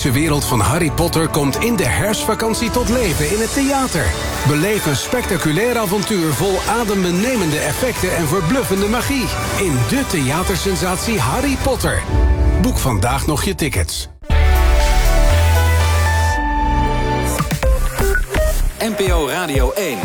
magische wereld van Harry Potter komt in de herfstvakantie tot leven in het theater. Beleef een spectaculair avontuur vol adembenemende effecten en verbluffende magie. In de theatersensatie Harry Potter. Boek vandaag nog je tickets. NPO Radio 1.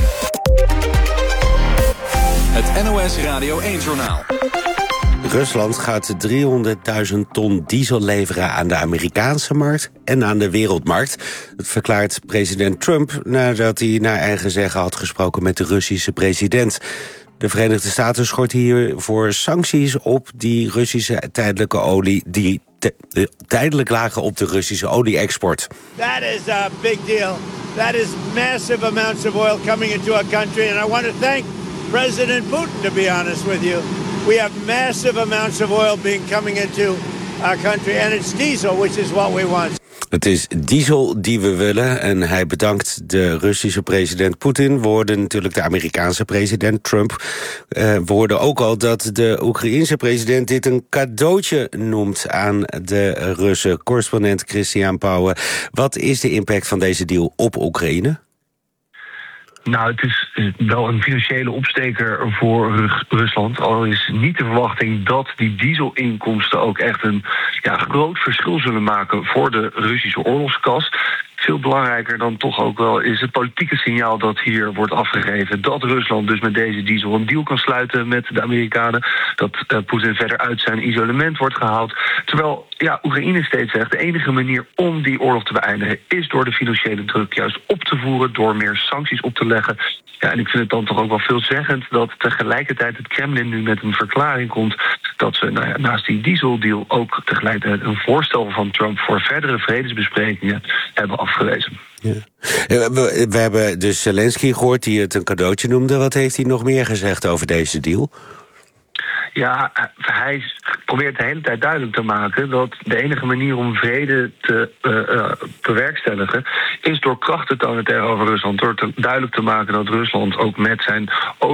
Het NOS Radio 1-journaal. Rusland gaat 300.000 ton diesel leveren aan de Amerikaanse markt en aan de wereldmarkt. Dat verklaart president Trump nadat hij naar eigen zeggen had gesproken met de Russische president. De Verenigde Staten schort hiervoor sancties op die Russische tijdelijke olie die tijdelijk lagen op de Russische olie-export. That is a big deal. That is massive amounts of oil coming into our country, and I want to thank President Putin, to be honest with you. We have massive amounts of oil coming into our country, and it's diesel, which is what we want. Het is diesel die we willen en hij bedankt de Russische president Poetin. We hoorden natuurlijk de Amerikaanse president Trump. We hoorden ook al dat de Oekraïense president dit een cadeautje noemt aan de Russen. Correspondent Christian Pauwen. Wat is de impact van deze deal op Oekraïne? Nou, het is wel een financiële opsteker voor Rusland. Al is niet de verwachting dat die dieselinkomsten ook echt een groot verschil zullen maken voor de Russische oorlogskas. Veel belangrijker dan toch ook wel is het politieke signaal dat hier wordt afgegeven. Dat Rusland dus met deze diesel een deal kan sluiten met de Amerikanen. Dat Poetin verder uit zijn isolement wordt gehaald. Terwijl Oekraïne steeds zegt, de enige manier om die oorlog te beëindigen is door de financiële druk juist op te voeren, door meer sancties op te leggen. Ja, en ik vind het dan toch ook wel veelzeggend dat tegelijkertijd het Kremlin nu met een verklaring komt dat ze naast die dieseldeal ook tegelijkertijd een voorstel van Trump voor verdere vredesbesprekingen hebben afgewezen. Ja. We hebben dus Zelensky gehoord die het een cadeautje noemde. Wat heeft hij nog meer gezegd over deze deal? Ja, hij probeert de hele tijd duidelijk te maken dat de enige manier om vrede te bewerkstelligen is door kracht te tonen tegenover Rusland. Door duidelijk te maken dat Rusland ook met zijn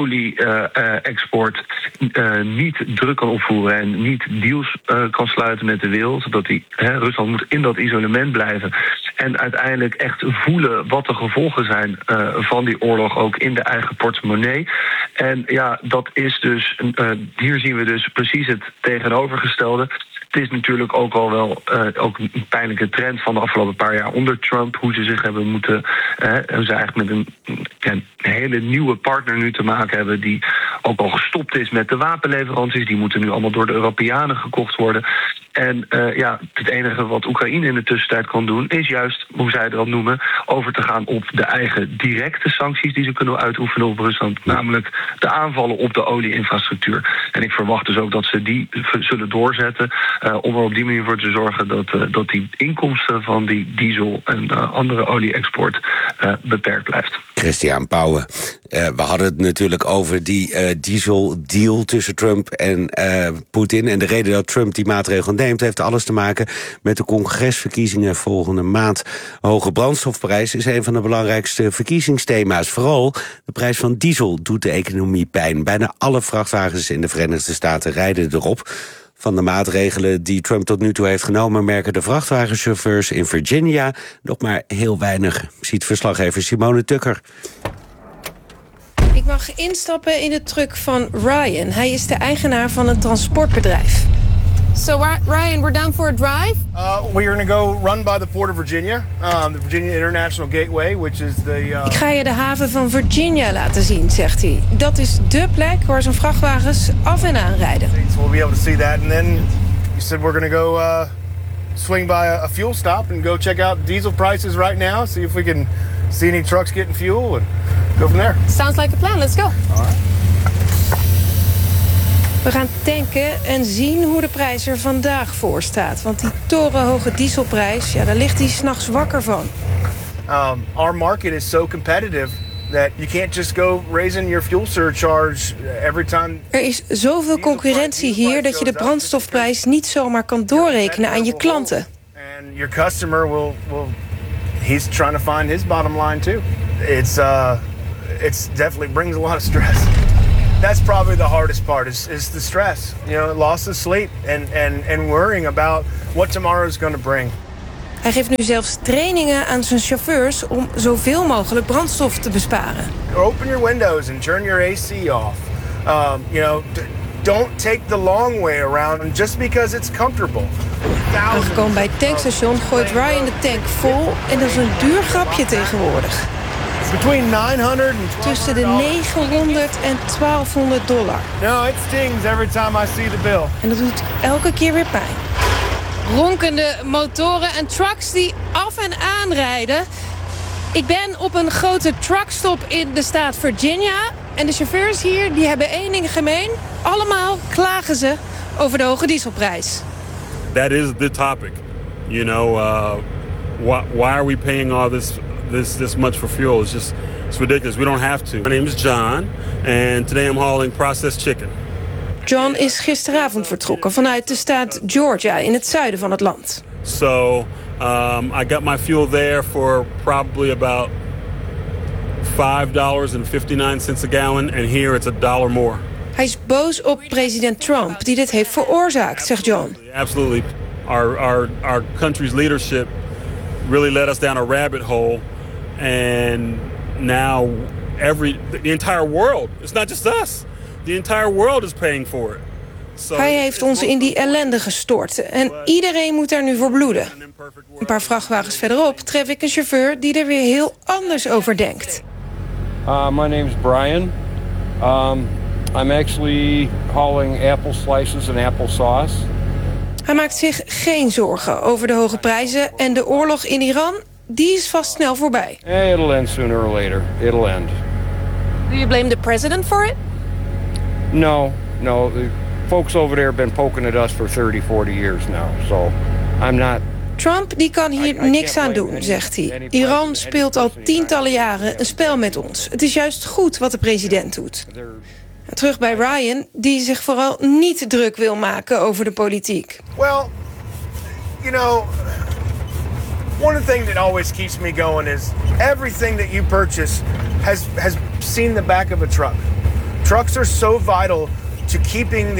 olie-export niet druk kan opvoeren en niet deals kan sluiten met de wereld. Dat Rusland moet in dat isolement blijven en uiteindelijk echt voelen wat de gevolgen zijn van die oorlog ook in de eigen portemonnee. En ja, dat is dus hier zien we dus precies het tegenovergestelde. Het is natuurlijk ook al wel ook een pijnlijke trend van de afgelopen paar jaar onder Trump, hoe ze zich hebben moeten, hoe ze eigenlijk met een hele nieuwe partner nu te maken hebben die ook al gestopt is met de wapenleveranties. Die moeten nu allemaal door de Europeanen gekocht worden. En het enige wat Oekraïne in de tussentijd kan doen is juist, hoe zij dat noemen, over te gaan op de eigen directe sancties die ze kunnen uitoefenen op Rusland. Namelijk de aanvallen op de olie-infrastructuur. En ik verwacht dus ook dat ze die zullen doorzetten om er op die manier voor te zorgen dat die inkomsten van die diesel en andere olie-export beperkt blijft. Christian Pauwen. We hadden het natuurlijk over die dieseldeal tussen Trump en Poetin. En de reden dat Trump die maatregel neemt heeft alles te maken met de congresverkiezingen volgende maand. Hoge brandstofprijs is een van de belangrijkste verkiezingsthema's. Vooral de prijs van diesel doet de economie pijn. Bijna alle vrachtwagens in de Verenigde Staten rijden erop. Van de maatregelen die Trump tot nu toe heeft genomen merken de vrachtwagenchauffeurs in Virginia nog maar heel weinig, ziet verslaggever Simone Tukker. Ik mag instappen in de truck van Ryan. Hij is de eigenaar van een transportbedrijf. So Ryan, we're down for a drive? We're going to go run by the Port of Virginia, the Virginia International Gateway, which is the... Ik ga je de haven van Virginia laten zien, zegt hij. Dat is dé plek waar zo'n vrachtwagens af en aan rijden. So we'll be able to see that. And then you said we're going to go swing by a fuel stop and go check out diesel prices right now. See if we can see any trucks getting fuel and go from there. Sounds like a plan. Let's go. All right. We gaan tanken en zien hoe de prijs er vandaag voor staat. Want die torenhoge dieselprijs, daar ligt hij 's nachts wakker van. Our market is so competitive that you can't just go raising your fuel surcharge every time. Er is zoveel concurrentie hier dat je de brandstofprijs niet zomaar kan doorrekenen aan je klanten. And your customer will he's trying to find his bottom line too. It's definitely brings a lot of stress. That's probably the hardest part is the stress. You know, loss of sleep and worrying about what tomorrow is going to bring. Hij geeft nu zelfs trainingen aan zijn chauffeurs om zoveel mogelijk brandstof te besparen. Open your windows and turn your AC off. Don't take the long way around just because it's comfortable. Aangekomen bij het tankstation gooit Ryan de tank vol en dat is een duur grapje tegenwoordig. Tussen de $900 en $1,200. No, it stings every time I see the bill. En dat doet elke keer weer pijn. Ronkende motoren en trucks die af en aanrijden. Ik ben op een grote truckstop in de staat Virginia. En de chauffeurs hier die hebben één ding gemeen. Allemaal klagen ze over de hoge dieselprijs. That is the topic. You know, why are we paying all this much for fuel? It's ridiculous. We don't have to. My name is John, and today I'm hauling processed chicken. John is gisteravond vertrokken vanuit de staat Georgia in het zuiden van het land. So I got my fuel there for probably about $5.59 a gallon, and here it's $1 more. Hij is boos op president Trump die dit heeft veroorzaakt, zegt John. Absolutely. Our country's leadership really led us down a rabbit hole, and now the entire world, it's not just us. The entire world is paying for it. Hij heeft ons in die ellende gestort en iedereen moet daar nu voor bloeden. Een paar vrachtwagens verderop tref ik een chauffeur die er weer heel anders over denkt. My name is Brian. I'm actually hauling apple slices and applesauce. Hij maakt zich geen zorgen over de hoge prijzen en de oorlog in Iran, die is vast snel voorbij. It'll end sooner or later. It'll end. Do you blame the president for it? No. The folks over there have been poking at us for 30, 40 years now. So I'm not... Trump die kan hier niks aan doen, zegt hij. Iran speelt al tientallen jaren een spel met ons. Het is juist goed wat de president doet. Terug bij Ryan, die zich vooral niet druk wil maken over de politiek. Well, one thing that always keeps me going is everything that you purchase has seen the back of a truck. Trucks are so vital to keeping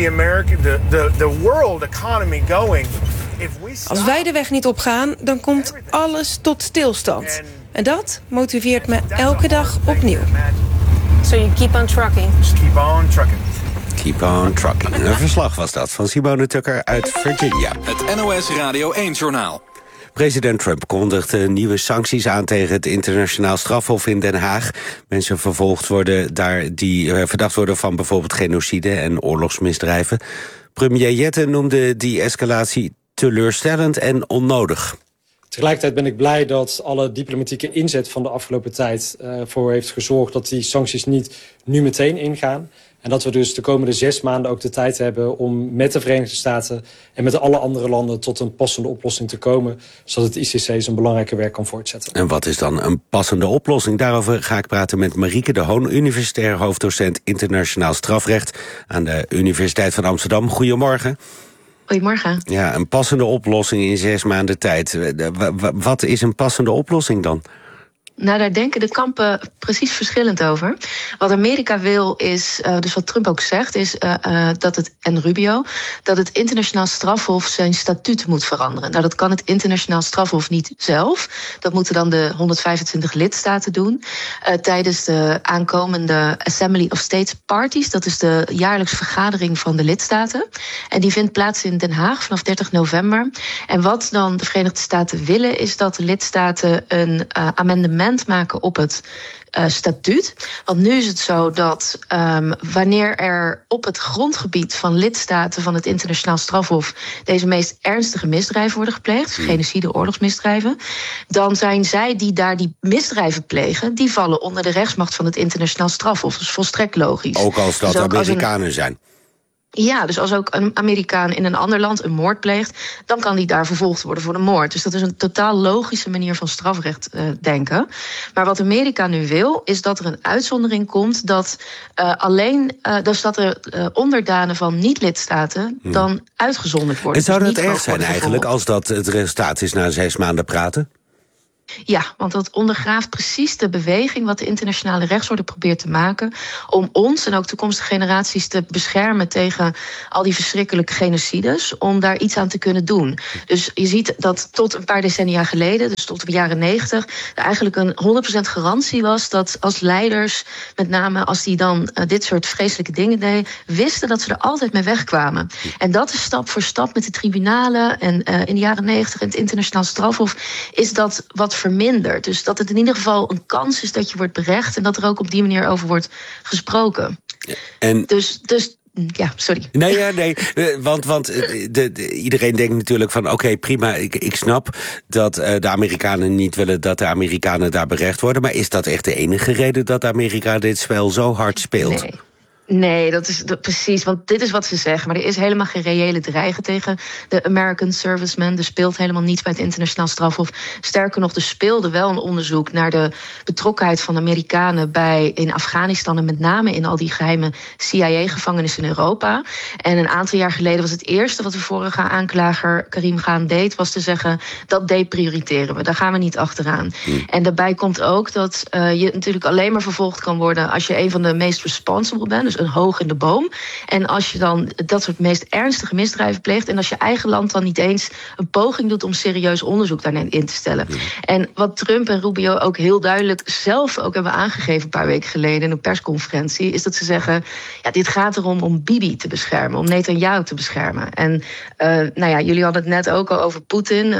the world economy going. Als wij de weg niet opgaan, dan komt alles tot stilstand. En dat motiveert me elke dag opnieuw. So you keep on trucking. Just keep on trucking. Keep on trucking. Een verslag was dat van Simone Tucker uit Virginia. Het NOS Radio 1-journaal. President Trump kondigde nieuwe sancties aan tegen het internationaal strafhof in Den Haag. Mensen vervolgd worden daar die verdacht worden van bijvoorbeeld genocide en oorlogsmisdrijven. Premier Jette noemde die escalatie teleurstellend en onnodig. Tegelijkertijd ben ik blij dat alle diplomatieke inzet van de afgelopen tijd voor heeft gezorgd dat die sancties niet nu meteen ingaan. En dat we dus de komende 6 maanden ook de tijd hebben om met de Verenigde Staten en met alle andere landen tot een passende oplossing te komen, zodat het ICC zijn belangrijke werk kan voortzetten. En wat is dan een passende oplossing? Daarover ga ik praten met Marieke de Hoon, universitair hoofddocent internationaal strafrecht aan de Universiteit van Amsterdam. Goedemorgen. Goedemorgen. Ja, een passende oplossing in 6 maanden tijd. Wat is een passende oplossing dan? Nou, daar denken de kampen precies verschillend over. Wat Amerika wil is, dus wat Trump ook zegt, is en Rubio, dat het internationaal strafhof zijn statuut moet veranderen. Nou, dat kan het internationaal strafhof niet zelf. Dat moeten dan de 125 lidstaten doen. Tijdens de aankomende Assembly of States Parties, dat is de jaarlijkse vergadering van de lidstaten. En die vindt plaats in Den Haag vanaf 30 november. En wat dan de Verenigde Staten willen, is dat de lidstaten een amendement maken op het statuut. Want nu is het zo dat wanneer er op het grondgebied van lidstaten van het internationaal strafhof deze meest ernstige misdrijven worden gepleegd, genocide, oorlogsmisdrijven, dan zijn zij die daar die misdrijven plegen, die vallen onder de rechtsmacht van het internationaal strafhof. Dat is volstrekt logisch. Ook als dat dus Amerikanen zijn. Ja, dus als ook een Amerikaan in een ander land een moord pleegt, dan kan die daar vervolgd worden voor de moord. Dus dat is een totaal logische manier van strafrecht denken. Maar wat Amerika nu wil, is dat er een uitzondering komt dat dat er onderdanen van niet-lidstaten dan uitgezonderd worden. En zou dus dat erg zijn eigenlijk als dat het resultaat is na 6 maanden praten? Ja, want dat ondergraaft precies de beweging wat de internationale rechtsorde probeert te maken om ons en ook toekomstige generaties te beschermen tegen al die verschrikkelijke genocides, om daar iets aan te kunnen doen. Dus je ziet dat tot een paar decennia geleden, dus tot de jaren 90, er eigenlijk een 100% garantie was dat als leiders, met name als die dan dit soort vreselijke dingen deden, wisten dat ze er altijd mee wegkwamen. En dat is stap voor stap met de tribunalen en in de jaren 90 en het internationaal strafhof is dat wat verminderd. Dus dat het in ieder geval een kans is dat je wordt berecht en dat er ook op die manier over wordt gesproken. En Dus ja, sorry. Nee, want iedereen denkt natuurlijk van oké, prima, ik snap dat de Amerikanen niet willen dat de Amerikanen daar berecht worden, maar is dat echt de enige reden dat Amerika dit spel zo hard speelt? Nee, dat is precies, want dit is wat ze zeggen. Maar er is helemaal geen reële dreiging tegen de American servicemen. Er speelt helemaal niets bij het internationaal strafhof. Sterker nog, er speelde wel een onderzoek naar de betrokkenheid van Amerikanen in Afghanistan en met name in al die geheime CIA-gevangenissen in Europa. En een aantal jaar geleden was het eerste wat de vorige aanklager Karim Khan deed, was te zeggen, dat deprioriteren we, daar gaan we niet achteraan. En daarbij komt ook dat je natuurlijk alleen maar vervolgd kan worden als je een van de meest responsible bent, dus een hoog in de boom. En als je dan dat soort meest ernstige misdrijven pleegt en als je eigen land dan niet eens een poging doet om serieus onderzoek daarin te stellen. En wat Trump en Rubio ook heel duidelijk zelf ook hebben aangegeven een paar weken geleden in een persconferentie, is dat ze zeggen, ja, dit gaat erom om Bibi te beschermen, om Netanyahu te beschermen. En jullie hadden het net ook al over Poetin,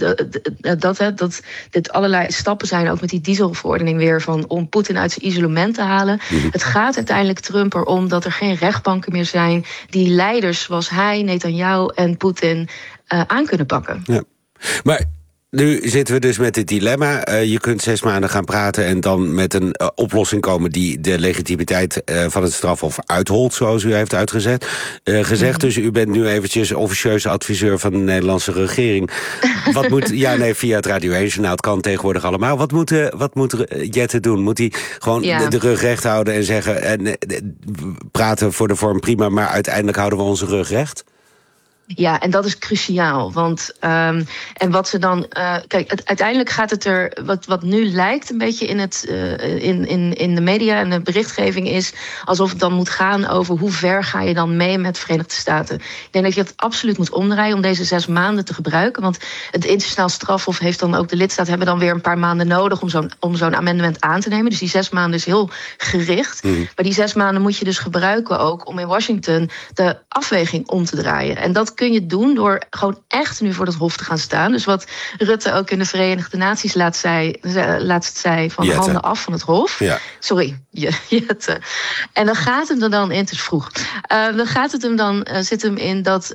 dat dit allerlei stappen zijn, ook met die dieselverordening weer, om Poetin uit zijn isolement te halen. Het gaat uiteindelijk Trump erom dat er geen rechtbanken meer zijn die leiders zoals hij, Netanyahu en Poetin aan kunnen pakken. Ja. Maar nu zitten we dus met dit dilemma. Je kunt 6 maanden gaan praten en dan met een oplossing komen die de legitimiteit van het strafhof uitholt, zoals u heeft gezegd. Dus u bent nu eventjes officieuze adviseur van de Nederlandse regering. Wat moet, via het Radio 1-journaal, het kan tegenwoordig allemaal. Wat moet Jette doen? Moet hij gewoon de rug recht houden en zeggen, praten voor de vorm prima, maar uiteindelijk houden we onze rug recht? Ja, en dat is cruciaal. Want en wat ze dan. Uiteindelijk gaat het er. Wat nu lijkt een beetje in de media en de berichtgeving is alsof het dan moet gaan over hoe ver ga je dan mee met de Verenigde Staten. Ik denk dat je het absoluut moet omdraaien om deze 6 maanden te gebruiken. Want het internationaal strafhof heeft dan ook, de lidstaten hebben dan weer een paar maanden nodig om zo'n amendement aan te nemen. Dus die 6 maanden is heel gericht. Maar die 6 maanden moet je dus gebruiken ook om in Washington de afweging om te draaien. En dat kun je doen door gewoon echt nu voor het hof te gaan staan. Dus wat Rutte ook in de Verenigde Naties laatst zei van Jette. Handen af van het hof. Ja. Sorry, Jette. En dan gaat het er dan in, het is vroeg. Dan gaat het hem dan, zit hem in dat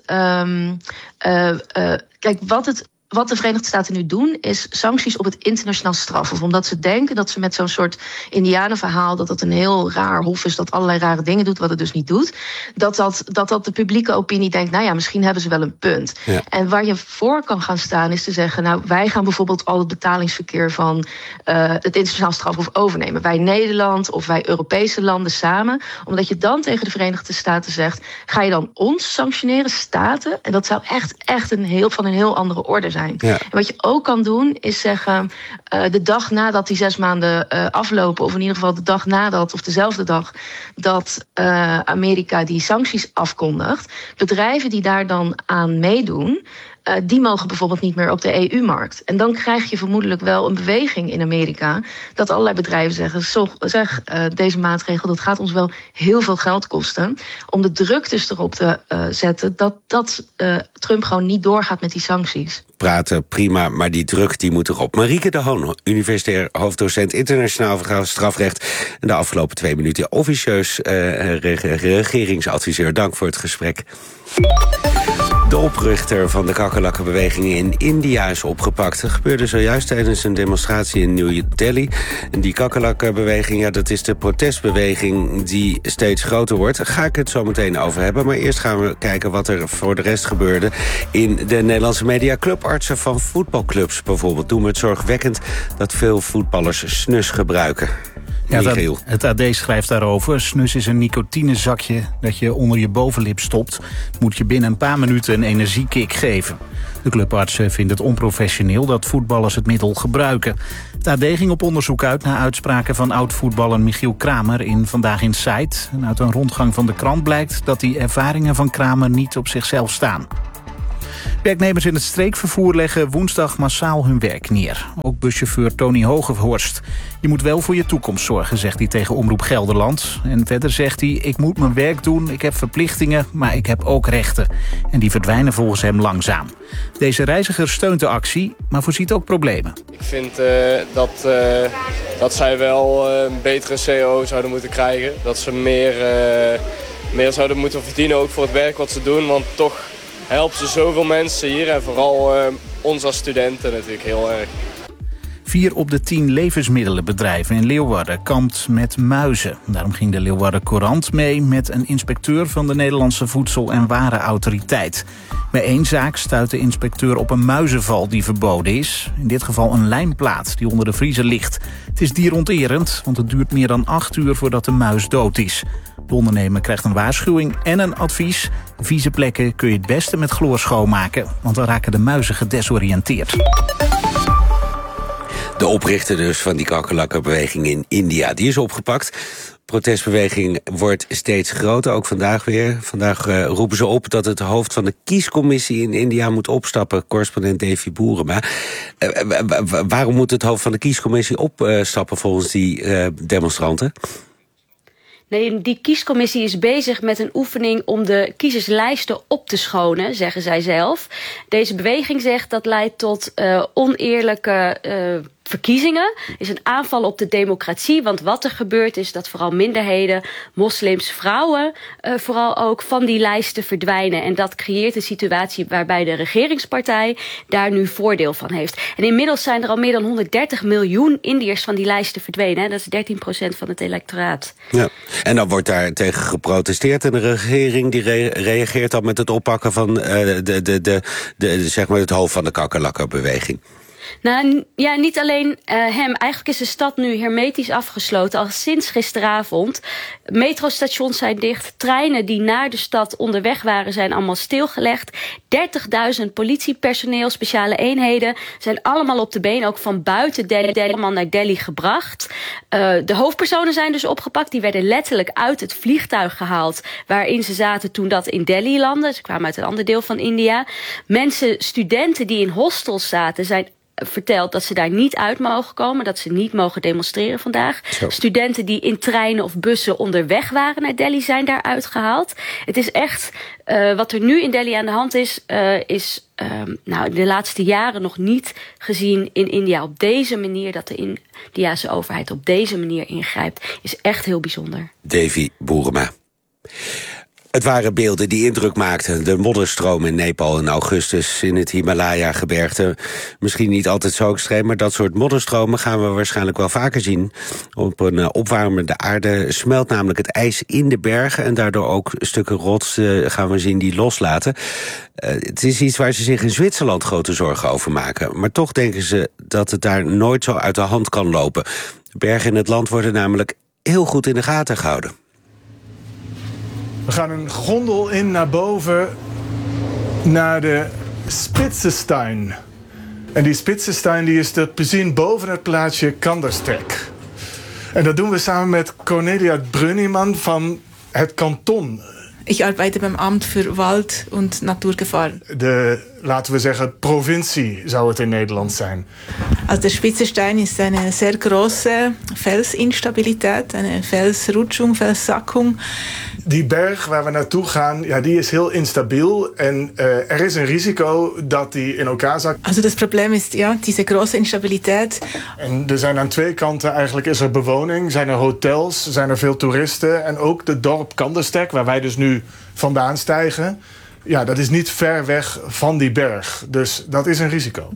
kijk, wat de Verenigde Staten nu doen, is sancties op het internationaal strafhof. Omdat ze denken dat ze met zo'n soort indianenverhaal, dat een heel raar hof is dat allerlei rare dingen doet, wat het dus niet doet. Dat de publieke opinie denkt, nou ja, misschien hebben ze wel een punt. Ja. En waar je voor kan gaan staan is te zeggen, nou, wij gaan bijvoorbeeld al het betalingsverkeer van het internationaal strafhof overnemen. Wij Nederland of wij Europese landen samen. Omdat je dan tegen de Verenigde Staten zegt, ga je dan ons sanctioneren, staten? En dat zou echt van een heel andere orde zijn. Ja. En wat je ook kan doen, is zeggen, de dag nadat die 6 maanden aflopen, of in ieder geval de dag nadat, of dezelfde dag, dat Amerika die sancties afkondigt, bedrijven die daar dan aan meedoen, die mogen bijvoorbeeld niet meer op de EU-markt. En dan krijg je vermoedelijk wel een beweging in Amerika, dat allerlei bedrijven zeggen, deze maatregel, dat gaat ons wel heel veel geld kosten, om de druk dus erop te zetten dat Trump gewoon niet doorgaat met die sancties. Praten, prima, maar die druk die moet erop. Marieke de Hoon, universitair hoofddocent internationaal strafrecht, en de afgelopen 2 minuten officieus regeringsadviseur. Dank voor het gesprek. De oprichter van de kakkerlakkenbeweging in India is opgepakt. Dat gebeurde zojuist tijdens een demonstratie in New Delhi. En die kakkerlakkenbeweging, dat is de protestbeweging die steeds groter wordt. Daar ga ik het zo meteen over hebben. Maar eerst gaan we kijken wat er voor de rest gebeurde in de Nederlandse media. Clubartsen van voetbalclubs bijvoorbeeld noemen het zorgwekkend dat veel voetballers snus gebruiken. Ja, Michiel. het AD schrijft daarover. Snus is een nicotinezakje dat je onder je bovenlip stopt. Moet je binnen een paar minuten een energiekick geven. De clubartsen vinden het onprofessioneel dat voetballers het middel gebruiken. Het AD ging op onderzoek uit naar uitspraken van oud-voetballer Michiel Kramer in Vandaag in Sight. En uit een rondgang van de krant blijkt dat die ervaringen van Kramer niet op zichzelf staan. Werknemers in het streekvervoer leggen woensdag massaal hun werk neer. Ook buschauffeur Tony Hogehorst. Je moet wel voor je toekomst zorgen, zegt hij tegen Omroep Gelderland. En verder zegt hij, ik moet mijn werk doen, ik heb verplichtingen, maar ik heb ook rechten. En die verdwijnen volgens hem langzaam. Deze reiziger steunt de actie, maar voorziet ook problemen. Ik vind dat zij wel een betere CO zouden moeten krijgen. Dat ze meer zouden moeten verdienen, ook voor het werk wat ze doen. Want toch helpen ze zoveel mensen hier en vooral ons als studenten natuurlijk heel erg. 4 op de 10 levensmiddelenbedrijven in Leeuwarden kampt met muizen. Daarom ging de Leeuwarden Courant mee met een inspecteur van de Nederlandse Voedsel- en Warenautoriteit. Bij één zaak stuit de inspecteur op een muizenval die verboden is. In dit geval een lijmplaat die onder de vriezer ligt. Het is dieronterend, want het duurt meer dan 8 uur voordat de muis dood is. De ondernemer krijgt een waarschuwing en een advies. Vieze plekken kun je het beste met chloor schoonmaken, want dan raken de muizen gedesoriënteerd. De oprichter dus van die kakkerlakkenbeweging in India, die is opgepakt. Protestbeweging wordt steeds groter, ook vandaag weer. Vandaag roepen ze op dat het hoofd van de kiescommissie in India moet opstappen. Correspondent Davy Boerema. Waarom moet het hoofd van de kiescommissie opstappen volgens die demonstranten? Nee, die kiescommissie is bezig met een oefening om de kiezerslijsten op te schonen, zeggen zij zelf. Deze beweging zegt dat leidt tot oneerlijke verkiezingen, is een aanval op de democratie. Want wat er gebeurt is dat vooral minderheden, moslims, vrouwen vooral ook van die lijsten verdwijnen. En dat creëert een situatie waarbij de regeringspartij daar nu voordeel van heeft. En inmiddels zijn er al meer dan 130 miljoen Indiërs van die lijsten verdwenen. Hè? Dat is 13% van het electoraat. Ja. En dan wordt daar tegen geprotesteerd en de regering die reageert dan met het oppakken van zeg maar het hoofd van de kakkerlakkenbeweging. Nou ja, niet alleen hem. Eigenlijk is de stad nu hermetisch afgesloten. Al sinds gisteravond. Metrostations zijn dicht. Treinen die naar de stad onderweg waren zijn allemaal stilgelegd. 30.000 politiepersoneel, speciale eenheden zijn allemaal op de been. Ook van buiten Delhi allemaal naar Delhi gebracht. De hoofdpersonen zijn dus opgepakt. Die werden letterlijk uit het vliegtuig gehaald waarin ze zaten toen dat in Delhi landde. Ze kwamen uit een ander deel van India. Studenten die in hostels zaten zijn verteld dat ze daar niet uit mogen komen, dat ze niet mogen demonstreren vandaag. Zo. Studenten die in treinen of bussen onderweg waren naar Delhi zijn daar uitgehaald. Het is echt, wat er nu in Delhi aan de hand is de laatste jaren nog niet gezien in India op deze manier, dat de Indiase overheid op deze manier ingrijpt, is echt heel bijzonder. Davy Boerema. Het waren beelden die indruk maakten. De modderstroom in Nepal in augustus in het Himalaya-gebergte. Misschien niet altijd zo extreem, maar dat soort modderstromen gaan we waarschijnlijk wel vaker zien. Op een opwarmende aarde smelt namelijk het ijs in de bergen en daardoor ook stukken rots gaan we zien die loslaten. Het is iets waar ze zich in Zwitserland grote zorgen over maken. Maar toch denken ze dat het daar nooit zo uit de hand kan lopen. De bergen in het land worden namelijk heel goed in de gaten gehouden. We gaan een gondel in naar boven, naar de Spitzenstein. En die Spitzenstein die is te bezien boven het plaatsje Kandersteg. En dat doen we samen met Cornelia Brönnimann van het kanton. Ik arbeite beim Amt für Wald- und Naturgefahren. Laten we zeggen, provincie zou het in Nederland zijn. Also der Spitzenstein ist eine sehr große Felsinstabilität, eine Felsrutschung, Felssackung. Die berg waar we naartoe gaan, ja, die is heel instabiel. En er is een risico dat die in elkaar zakt. Also das Problem ist, ja, diese große Instabilität. En er zijn aan twee kanten eigenlijk is er bewoning, zijn er hotels, zijn er veel toeristen. En ook de dorp Kandersteg, waar wij dus nu vandaan stijgen. Ja, dat is niet ver weg van die berg. Dus dat is een risico.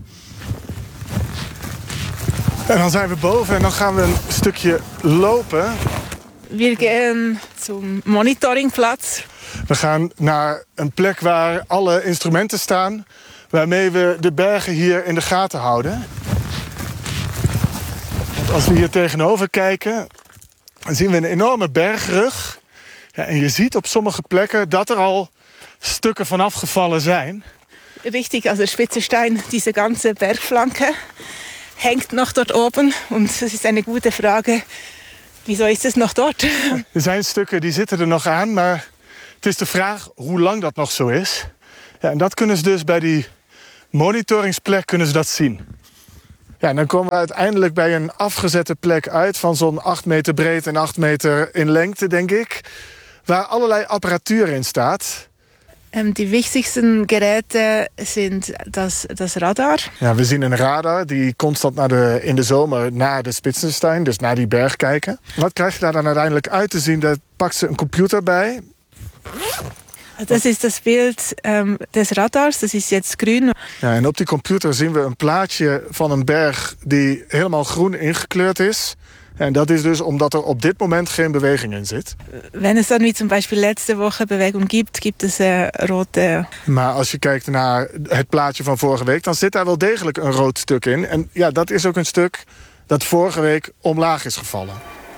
En dan zijn we boven en dan gaan we een stukje lopen. Wir gehen zum Monitoringplatz. We gaan naar een plek waar alle instrumenten staan, waarmee we de bergen hier in de gaten houden. Want als we hier tegenover kijken, Dan zien we een enorme bergrug. Ja, en je ziet op sommige plekken dat er al stukken van afgevallen zijn. Richtig, also Spitzerstein, diese ganze Bergflanke hängt noch dort oben. Und das ist eine gute Frage, wieso ist es noch dort? Er zijn stukken die zitten er nog aan, maar het is de vraag hoe lang dat nog zo is. Ja, en dat kunnen ze dus bij die monitoringsplek kunnen ze dat zien. Ja, en dan komen we uiteindelijk bij een afgezette plek uit van zo'n 8 meter breed en 8 meter in lengte, denk ik. Waar allerlei apparatuur in staat. Die wichtigsten Geräte sind das Radar. Ja, we zien een radar die constant in de zomer naar de Spitzenstein, dus naar die berg kijken. Wat krijg je daar dan uiteindelijk uit te zien? Daar pakt ze een computer bij. Das ist das Bild des Radars, das ist jetzt grün. Ja, en op die computer zien we een plaatje van een berg die helemaal groen ingekleurd is. En dat is dus omdat er op dit moment geen beweging in zit. Wenn es dann wie zum Beispiel letzte Woche Bewegung gibt es rote... Maar als je kijkt naar het plaatje van vorige week, dan zit daar wel degelijk een rood stuk in. En ja, dat is ook een stuk dat vorige week omlaag is gevallen.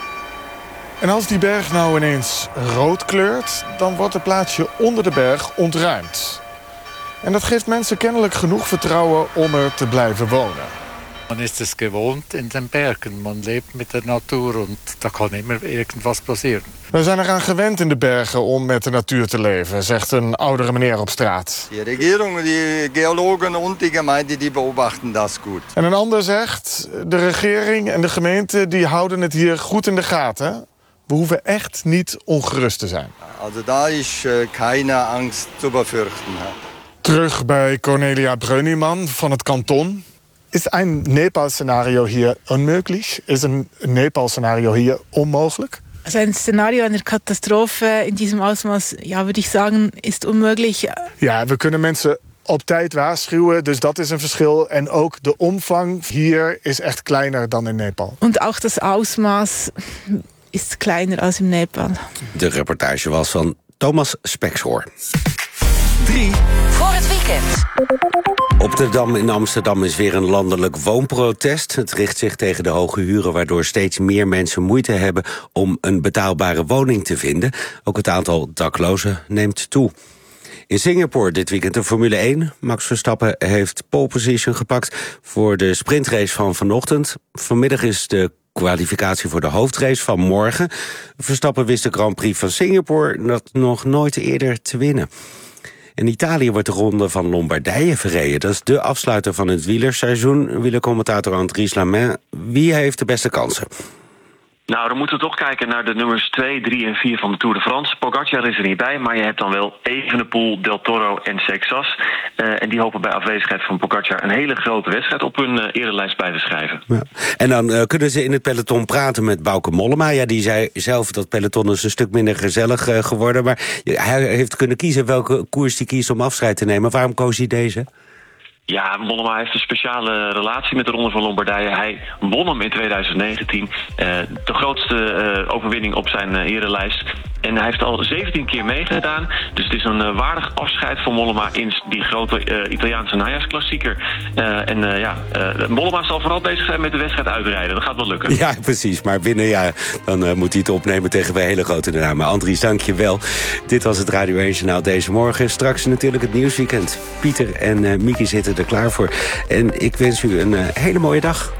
En als die berg nou ineens rood kleurt, dan wordt het plaatsje onder de berg ontruimd. En dat geeft mensen kennelijk genoeg vertrouwen om er te blijven wonen. Man ist es gewohnt in den Bergen. Man lebt mit der Natur und da kann immer irgendwas passieren. We zijn eraan gewend in de bergen om met de natuur te leven, zegt een oudere meneer op straat. Die regering, die geologen en die gemeente die beobachten dat goed. En een ander zegt, de regering en de gemeente die houden het hier goed in de gaten. We hoeven echt niet ongerust te zijn. Also daar is keine angst te befürchten. Terug bij Cornelia Brönnimann van het kanton. Is een Nepal-scenario hier onmogelijk? Is een Nepal-scenario hier onmogelijk? Also ein Szenario einer Katastrophe in diesem Ausmaß, ja, würde ich sagen, ist unmöglich. Ja, we kunnen mensen op tijd waarschuwen, dus dat is een verschil. En ook de omvang hier is echt kleiner dan in Nepal. Und auch das Ausmaß ist kleiner als in Nepal. De reportage was van Thomas Spekshoor. 3 voor het weekend. Op de Dam in Amsterdam is weer een landelijk woonprotest. Het richt zich tegen de hoge huren, waardoor steeds meer mensen moeite hebben om een betaalbare woning te vinden. Ook het aantal daklozen neemt toe. In Singapore dit weekend de Formule 1. Max Verstappen heeft pole position gepakt voor de sprintrace van vanochtend. Vanmiddag is de kwalificatie voor de hoofdrace van morgen. Verstappen wist de Grand Prix van Singapore nog nooit eerder te winnen. In Italië wordt de ronde van Lombardije verreden. Dat is de afsluiter van het wielerseizoen. Wielercommentator Andries Lamin. Wie heeft de beste kansen? Nou, dan moeten we toch kijken naar de nummers 2, 3 en 4 van de Tour de France. Pogacar is er niet bij, maar je hebt dan wel Evenepoel, Del Toro en Sexas. En die hopen bij afwezigheid van Pogacar een hele grote wedstrijd op hun erelijst bij te schrijven. Ja. En dan kunnen ze in het peloton praten met Bauke Mollema. Ja, die zei zelf dat peloton is een stuk minder gezellig geworden. Maar hij heeft kunnen kiezen welke koers hij kiest om afscheid te nemen. Waarom koos hij deze? Ja, Mollema heeft een speciale relatie met de Ronde van Lombardije. Hij won hem in 2019. De grootste overwinning op zijn herenlijst. En hij heeft al 17 keer meegedaan. Dus het is een waardig afscheid van Mollema in die grote Italiaanse najaarsklassieker. Mollema zal vooral bezig zijn met de wedstrijd uitrijden. Dat gaat wel lukken. Ja, precies. Maar binnen dan moet hij het opnemen tegen wij hele grote namen. Andries, dank je wel. Dit was het Radio 1 Journaal deze morgen. Straks natuurlijk het nieuwsweekend. Pieter en Mieke zitten er klaar voor. En ik wens u een hele mooie dag.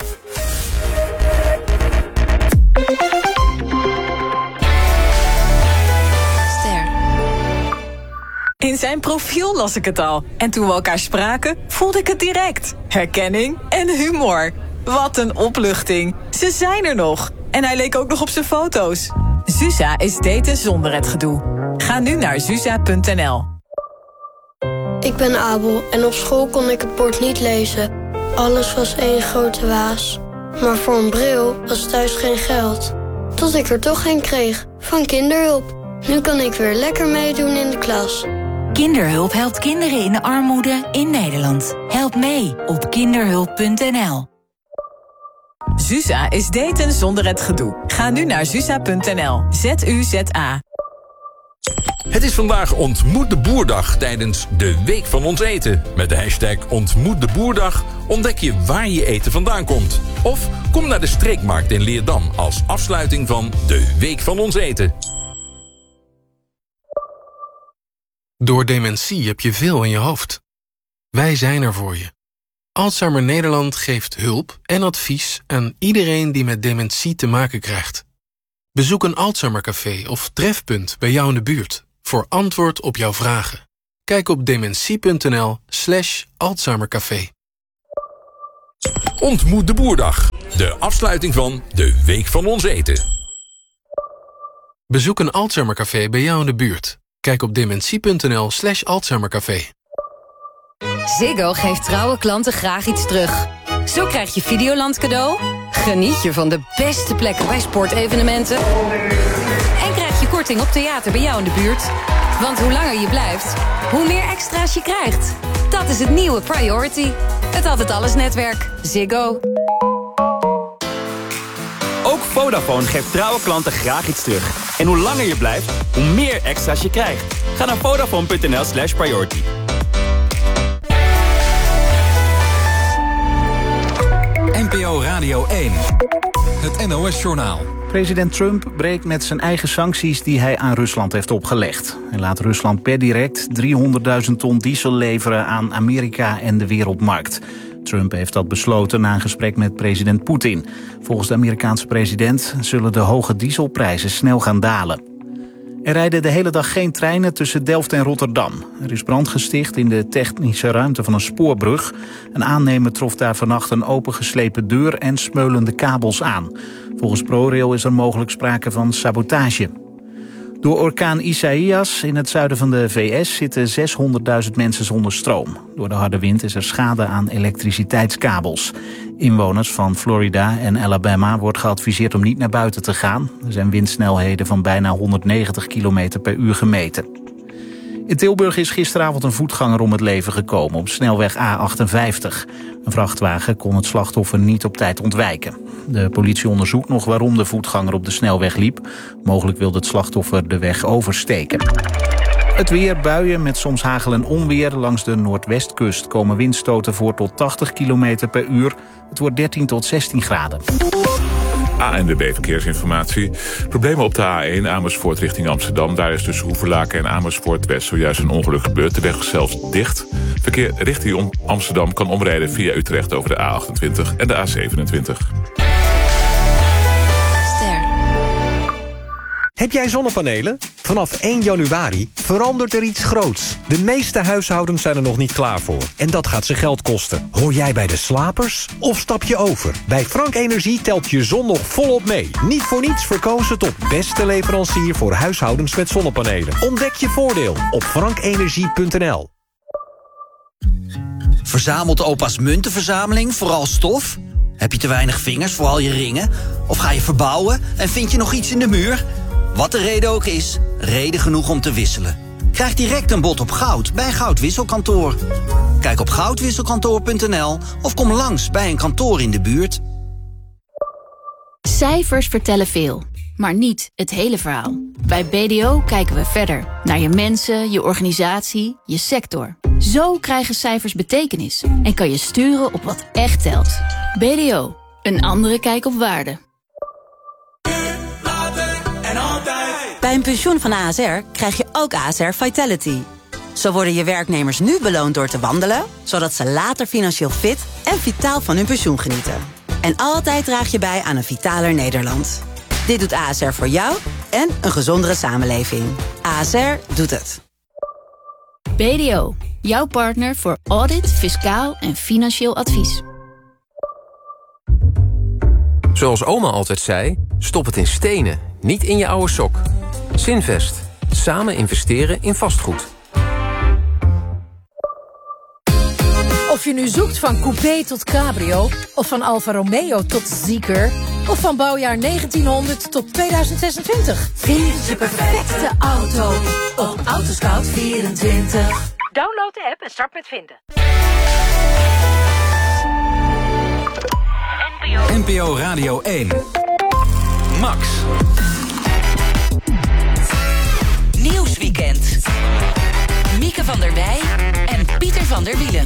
In zijn profiel las ik het al. En toen we elkaar spraken, voelde ik het direct. Herkenning en humor. Wat een opluchting. Ze zijn er nog. En hij leek ook nog op zijn foto's. Zuza is daten zonder het gedoe. Ga nu naar zuza.nl. Ik ben Abel en op school kon ik het bord niet lezen. Alles was één grote waas. Maar voor een bril was thuis geen geld. Tot ik er toch een kreeg, van Kinderhulp. Nu kan ik weer lekker meedoen in de klas. Kinderhulp helpt kinderen in de armoede in Nederland. Help mee op kinderhulp.nl. Zuza is daten zonder het gedoe. Ga nu naar zuza.nl. ZUZA. Het is vandaag Ontmoet de Boerdag tijdens de Week van Ons Eten. Met de hashtag Ontmoet de Boerdag ontdek je waar je eten vandaan komt. Of kom naar de Streekmarkt in Leerdam als afsluiting van de Week van Ons Eten. Door dementie heb je veel in je hoofd. Wij zijn er voor je. Alzheimer Nederland geeft hulp en advies aan iedereen die met dementie te maken krijgt. Bezoek een Alzheimercafé of trefpunt bij jou in de buurt voor antwoord op jouw vragen. Kijk op dementie.nl/Alzheimercafé. Ontmoet de Boerdag. De afsluiting van de Week van Ons Eten. Bezoek een Alzheimercafé bij jou in de buurt. Kijk op dementie.nl/Alzheimercafé. Ziggo geeft trouwe klanten graag iets terug. Zo krijg je Videoland cadeau, geniet je van de beste plekken bij sportevenementen en krijg je korting op theater bij jou in de buurt. Want hoe langer je blijft, hoe meer extra's je krijgt. Dat is het nieuwe Priority. Het Altijd Alles netwerk. Ziggo. Ook Vodafone geeft trouwe klanten graag iets terug. En hoe langer je blijft, hoe meer extra's je krijgt. Ga naar Vodafone.nl/priority. NPO Radio 1. Het NOS-journaal. President Trump breekt met zijn eigen sancties die hij aan Rusland heeft opgelegd. Hij laat Rusland per direct 300.000 ton diesel leveren aan Amerika en de wereldmarkt. Trump heeft dat besloten na een gesprek met president Poetin. Volgens de Amerikaanse president zullen de hoge dieselprijzen snel gaan dalen. Er rijden de hele dag geen treinen tussen Delft en Rotterdam. Er is brand gesticht in de technische ruimte van een spoorbrug. Een aannemer trof daar vannacht een opengeslepen deur en smeulende kabels aan. Volgens ProRail is er mogelijk sprake van sabotage. Door orkaan Isaias in het zuiden van de VS zitten 600.000 mensen zonder stroom. Door de harde wind is er schade aan elektriciteitskabels. Inwoners van Florida en Alabama wordt geadviseerd om niet naar buiten te gaan. Er zijn windsnelheden van bijna 190 km per uur gemeten. In Tilburg is gisteravond een voetganger om het leven gekomen op snelweg A58. Een vrachtwagen kon het slachtoffer niet op tijd ontwijken. De politie onderzoekt nog waarom de voetganger op de snelweg liep. Mogelijk wilde het slachtoffer de weg oversteken. Het weer, buien met soms hagel en onweer. Langs de noordwestkust komen windstoten voor tot 80 km per uur. Het wordt 13 tot 16 graden. ANWB Verkeersinformatie. Problemen op de A1 Amersfoort richting Amsterdam. Daar is tussen Hoevelaken en Amersfoort West zojuist een ongeluk gebeurd. De weg is zelfs dicht. Verkeer richting Amsterdam kan omrijden via Utrecht over de A28 en de A27. Heb jij zonnepanelen? Vanaf 1 januari verandert er iets groots. De meeste huishoudens zijn er nog niet klaar voor. En dat gaat ze geld kosten. Hoor jij bij de slapers? Of stap je over? Bij Frank Energie telt je zon nog volop mee. Niet voor niets verkozen tot beste leverancier voor huishoudens met zonnepanelen. Ontdek je voordeel op frankenergie.nl. Verzamelt opa's muntenverzameling vooral stof? Heb je te weinig vingers voor al je ringen? Of ga je verbouwen en vind je nog iets in de muur? Wat de reden ook is, reden genoeg om te wisselen. Krijg direct een bod op goud bij Goudwisselkantoor. Kijk op goudwisselkantoor.nl of kom langs bij een kantoor in de buurt. Cijfers vertellen veel, maar niet het hele verhaal. Bij BDO kijken we verder. Naar je mensen, je organisatie, je sector. Zo krijgen cijfers betekenis en kan je sturen op wat echt telt. BDO, een andere kijk op waarde. Bij een pensioen van ASR krijg je ook ASR Vitality. Zo worden je werknemers nu beloond door te wandelen, zodat ze later financieel fit en vitaal van hun pensioen genieten. En altijd draag je bij aan een vitaler Nederland. Dit doet ASR voor jou en een gezondere samenleving. ASR doet het. BDO, jouw partner voor audit, fiscaal en financieel advies. Zoals oma altijd zei, stop het in stenen, niet in je oude sok. Zinvest. Samen investeren in vastgoed. Of je nu zoekt van coupé tot cabrio, of van Alfa Romeo tot Zeekr, of van bouwjaar 1900 tot 2026. Vind je perfecte auto op Autoscout24. Download de app en start met vinden. NPO Radio 1. Max. Nieuwsweek. Lieke van der Wij en Pieter van der Wielen.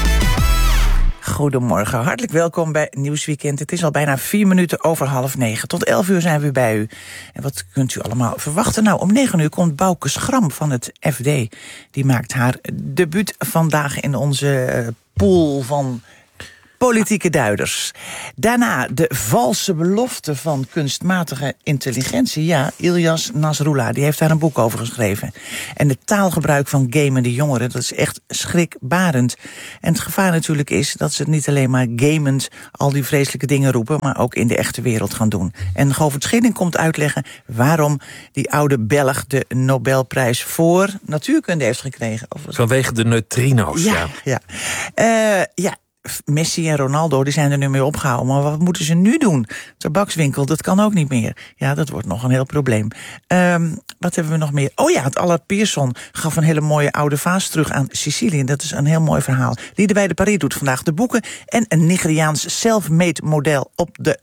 Goedemorgen, hartelijk welkom bij Nieuwsweekend. Het is al bijna 4 minuten over 8:30. Tot 11 uur zijn we bij u. En wat kunt u allemaal verwachten? Nou, om 9 uur komt Bouke Schram van het FD. Die maakt haar debuut vandaag in onze pool van politieke duiders. Daarna de valse belofte van kunstmatige intelligentie. Ja, Ilyas Nasrullah, die heeft daar een boek over geschreven. En het taalgebruik van gamende jongeren, dat is echt schrikbarend. En het gevaar natuurlijk is dat ze niet alleen maar gamend al die vreselijke dingen roepen, maar ook in de echte wereld gaan doen. En Govert Schilling komt uitleggen waarom die oude Belg de Nobelprijs voor natuurkunde heeft gekregen. Vanwege de neutrino's, ja. Messi en Ronaldo, die zijn er nu mee opgehouden. Maar wat moeten ze nu doen? Tabakswinkel, dat kan ook niet meer. Ja, dat wordt nog een heel probleem. Wat hebben we nog meer? Oh ja, het Allard Pierson gaf een hele mooie oude vaas terug aan Sicilië. Dat is een heel mooi verhaal. Liedewij de Paris doet vandaag de boeken. En een Nigeriaans self-made model op de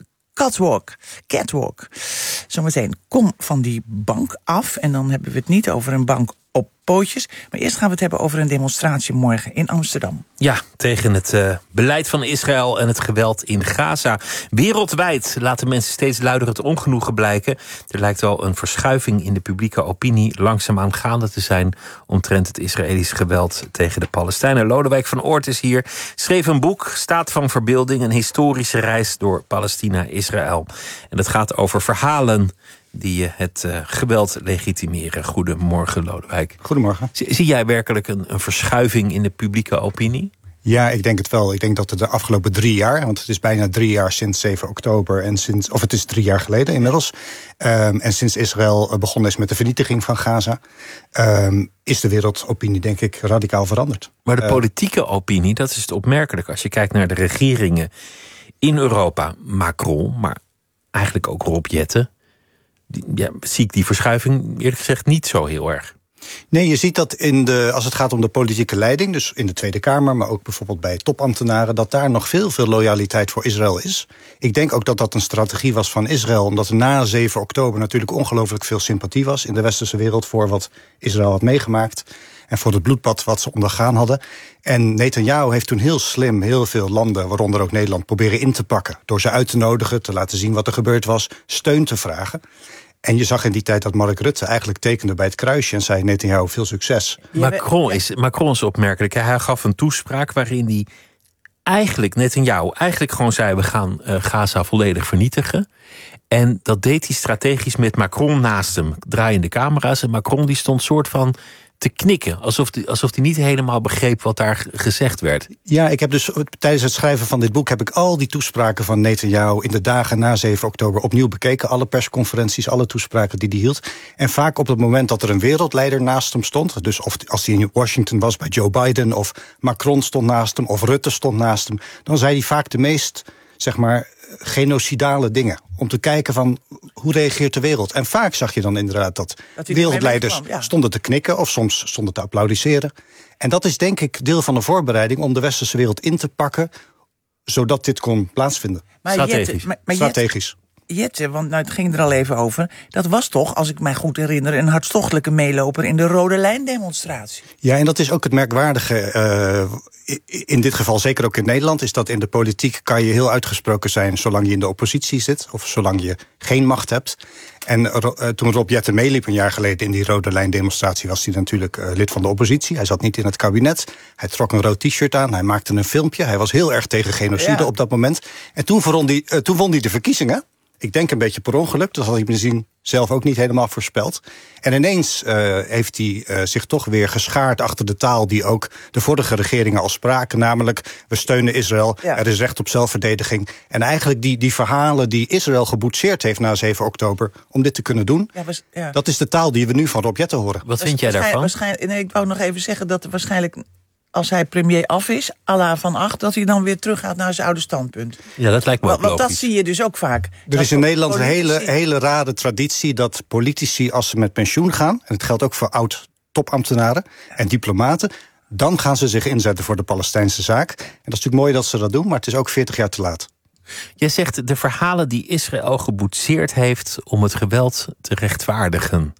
catwalk. Zometeen, kom van die bank af. En dan hebben we het niet over een bank op pootjes. Maar eerst gaan we het hebben over een demonstratie morgen in Amsterdam. Ja, tegen het beleid van Israël en het geweld in Gaza. Wereldwijd laten mensen steeds luider het ongenoegen blijken. Er lijkt wel een verschuiving in de publieke opinie langzaamaan gaande te zijn omtrent het Israëlische geweld tegen de Palestijnen. Lodewijk van Oort is hier, schreef een boek, Staat van Verbeelding, een historische reis door Palestina-Israël. En dat gaat over verhalen die het geweld legitimeren. Goedemorgen, Lodewijk. Goedemorgen. Zie jij werkelijk een verschuiving in de publieke opinie? Ja, ik denk het wel. Ik denk dat de afgelopen 3 jaar... want het is bijna 3 jaar sinds 7 oktober... of het is 3 jaar geleden inmiddels. En sinds Israël begonnen is met de vernietiging van Gaza... is de wereldopinie, denk ik, radicaal veranderd. Maar de politieke opinie, dat is het opmerkelijk. Als je kijkt naar de regeringen in Europa, Macron... maar eigenlijk ook Rob Jetten... zie ik die verschuiving eerlijk gezegd niet zo heel erg. Nee, je ziet dat als het gaat om de politieke leiding, dus in de Tweede Kamer, maar ook bijvoorbeeld bij topambtenaren, dat daar nog veel loyaliteit voor Israël is. Ik denk ook dat dat een strategie was van Israël, omdat er na 7 oktober natuurlijk ongelooflijk veel sympathie was in de westerse wereld voor wat Israël had meegemaakt en voor het bloedbad wat ze ondergaan hadden. En Netanyahu heeft toen heel slim heel veel landen, waaronder ook Nederland, proberen in te pakken. Door ze uit te nodigen, te laten zien wat er gebeurd was, steun te vragen. En je zag in die tijd dat Mark Rutte eigenlijk tekende bij het kruisje en zei Netanyahu veel succes. Macron is opmerkelijk. Hij gaf een toespraak waarin hij Netanyahu gewoon zei, we gaan Gaza volledig vernietigen. En dat deed hij strategisch met Macron naast hem. Draaiende camera's en Macron die stond soort van te knikken. Alsof hij niet helemaal begreep wat daar gezegd werd. Ja, ik heb dus tijdens het schrijven van dit boek heb ik al die toespraken van Netanyahu in de dagen na 7 oktober opnieuw bekeken. Alle persconferenties, alle toespraken die hij hield. En vaak op het moment dat er een wereldleider naast hem stond, dus of als hij in Washington was bij Joe Biden, of Macron stond naast hem, of Rutte stond naast hem, dan zei hij vaak de meest, genocidale dingen. Om te kijken van, hoe reageert de wereld? En vaak zag je dan inderdaad dat wereldleiders stonden te knikken of soms stonden te applaudisseren. En dat is denk ik deel van de voorbereiding om de westerse wereld in te pakken, zodat dit kon plaatsvinden. Strategisch. Jette, want het ging er al even over. Dat was toch, als ik mij goed herinner, een hartstochtelijke meeloper in de Rode Lijn-demonstratie. Ja, en dat is ook het merkwaardige, in dit geval zeker ook in Nederland, is dat in de politiek kan je heel uitgesproken zijn zolang je in de oppositie zit, of zolang je geen macht hebt. En toen Rob Jetten meeliep een jaar geleden in die Rode Lijn-demonstratie, was hij natuurlijk lid van de oppositie. Hij zat niet in het kabinet. Hij trok een rood t-shirt aan. Hij maakte een filmpje. Hij was heel erg tegen genocide op dat moment. En toen won hij de verkiezingen. Ik denk een beetje per ongeluk. Dat had hij misschien zelf ook niet helemaal voorspeld. En ineens heeft hij zich toch weer geschaard achter de taal die ook de vorige regeringen al spraken. Namelijk, we steunen Israël, er is recht op zelfverdediging. En eigenlijk die verhalen die Israël geboetseerd heeft na 7 oktober... om dit te kunnen doen, dat is de taal die we nu van Rob Jetten horen. Wat vind jij daarvan? Ik wou nog even zeggen dat er waarschijnlijk, als hij premier af is, à la Van Agt, dat hij dan weer teruggaat naar zijn oude standpunt. Ja, dat lijkt me ook logisch. Want dat zie je dus ook vaak. Er is in Nederland een hele rare traditie dat politici, als ze met pensioen gaan, en het geldt ook voor oud-topambtenaren en diplomaten, dan gaan ze zich inzetten voor de Palestijnse zaak. En dat is natuurlijk mooi dat ze dat doen, maar het is ook 40 jaar te laat. Jij zegt de verhalen die Israël geboetseerd heeft om het geweld te rechtvaardigen.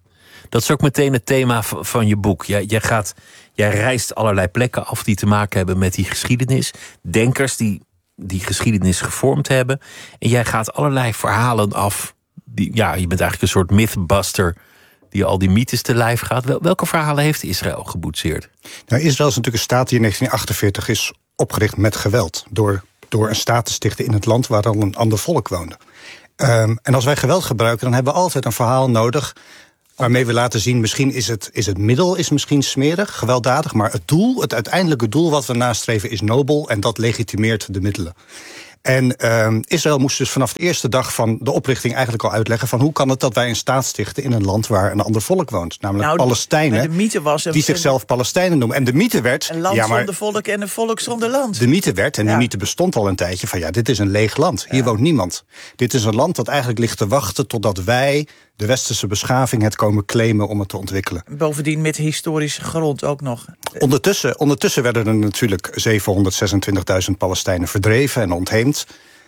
Dat is ook meteen het thema van je boek. Jij reist allerlei plekken af die te maken hebben met die geschiedenis. Denkers die geschiedenis gevormd hebben. En jij gaat allerlei verhalen af. Je bent eigenlijk een soort mythbuster die al die mythes te lijf gaat. Welke verhalen heeft Israël geboetseerd? Nou, Israël is natuurlijk een staat die in 1948 is opgericht met geweld. Door een staat te stichten in het land waar al een ander volk woonde. En als wij geweld gebruiken, dan hebben we altijd een verhaal nodig waarmee we laten zien, misschien is het middel is misschien smerig, gewelddadig, maar het uiteindelijke doel wat we nastreven is nobel en dat legitimeert de middelen. En Israël moest dus vanaf de eerste dag van de oprichting eigenlijk al uitleggen van hoe kan het dat wij een staat stichten in een land waar een ander volk woont. Namelijk Palestijnen, de mythe was die zichzelf Palestijnen noemen. En de mythe werd een land zonder volk en een volk zonder land. De mythe werd, en die mythe bestond al een tijdje, van dit is een leeg land. Hier woont niemand. Dit is een land dat eigenlijk ligt te wachten totdat wij, de westerse beschaving, het komen claimen om het te ontwikkelen. Bovendien met historische grond ook nog. Ondertussen werden er natuurlijk 726.000 Palestijnen verdreven en ontheemd.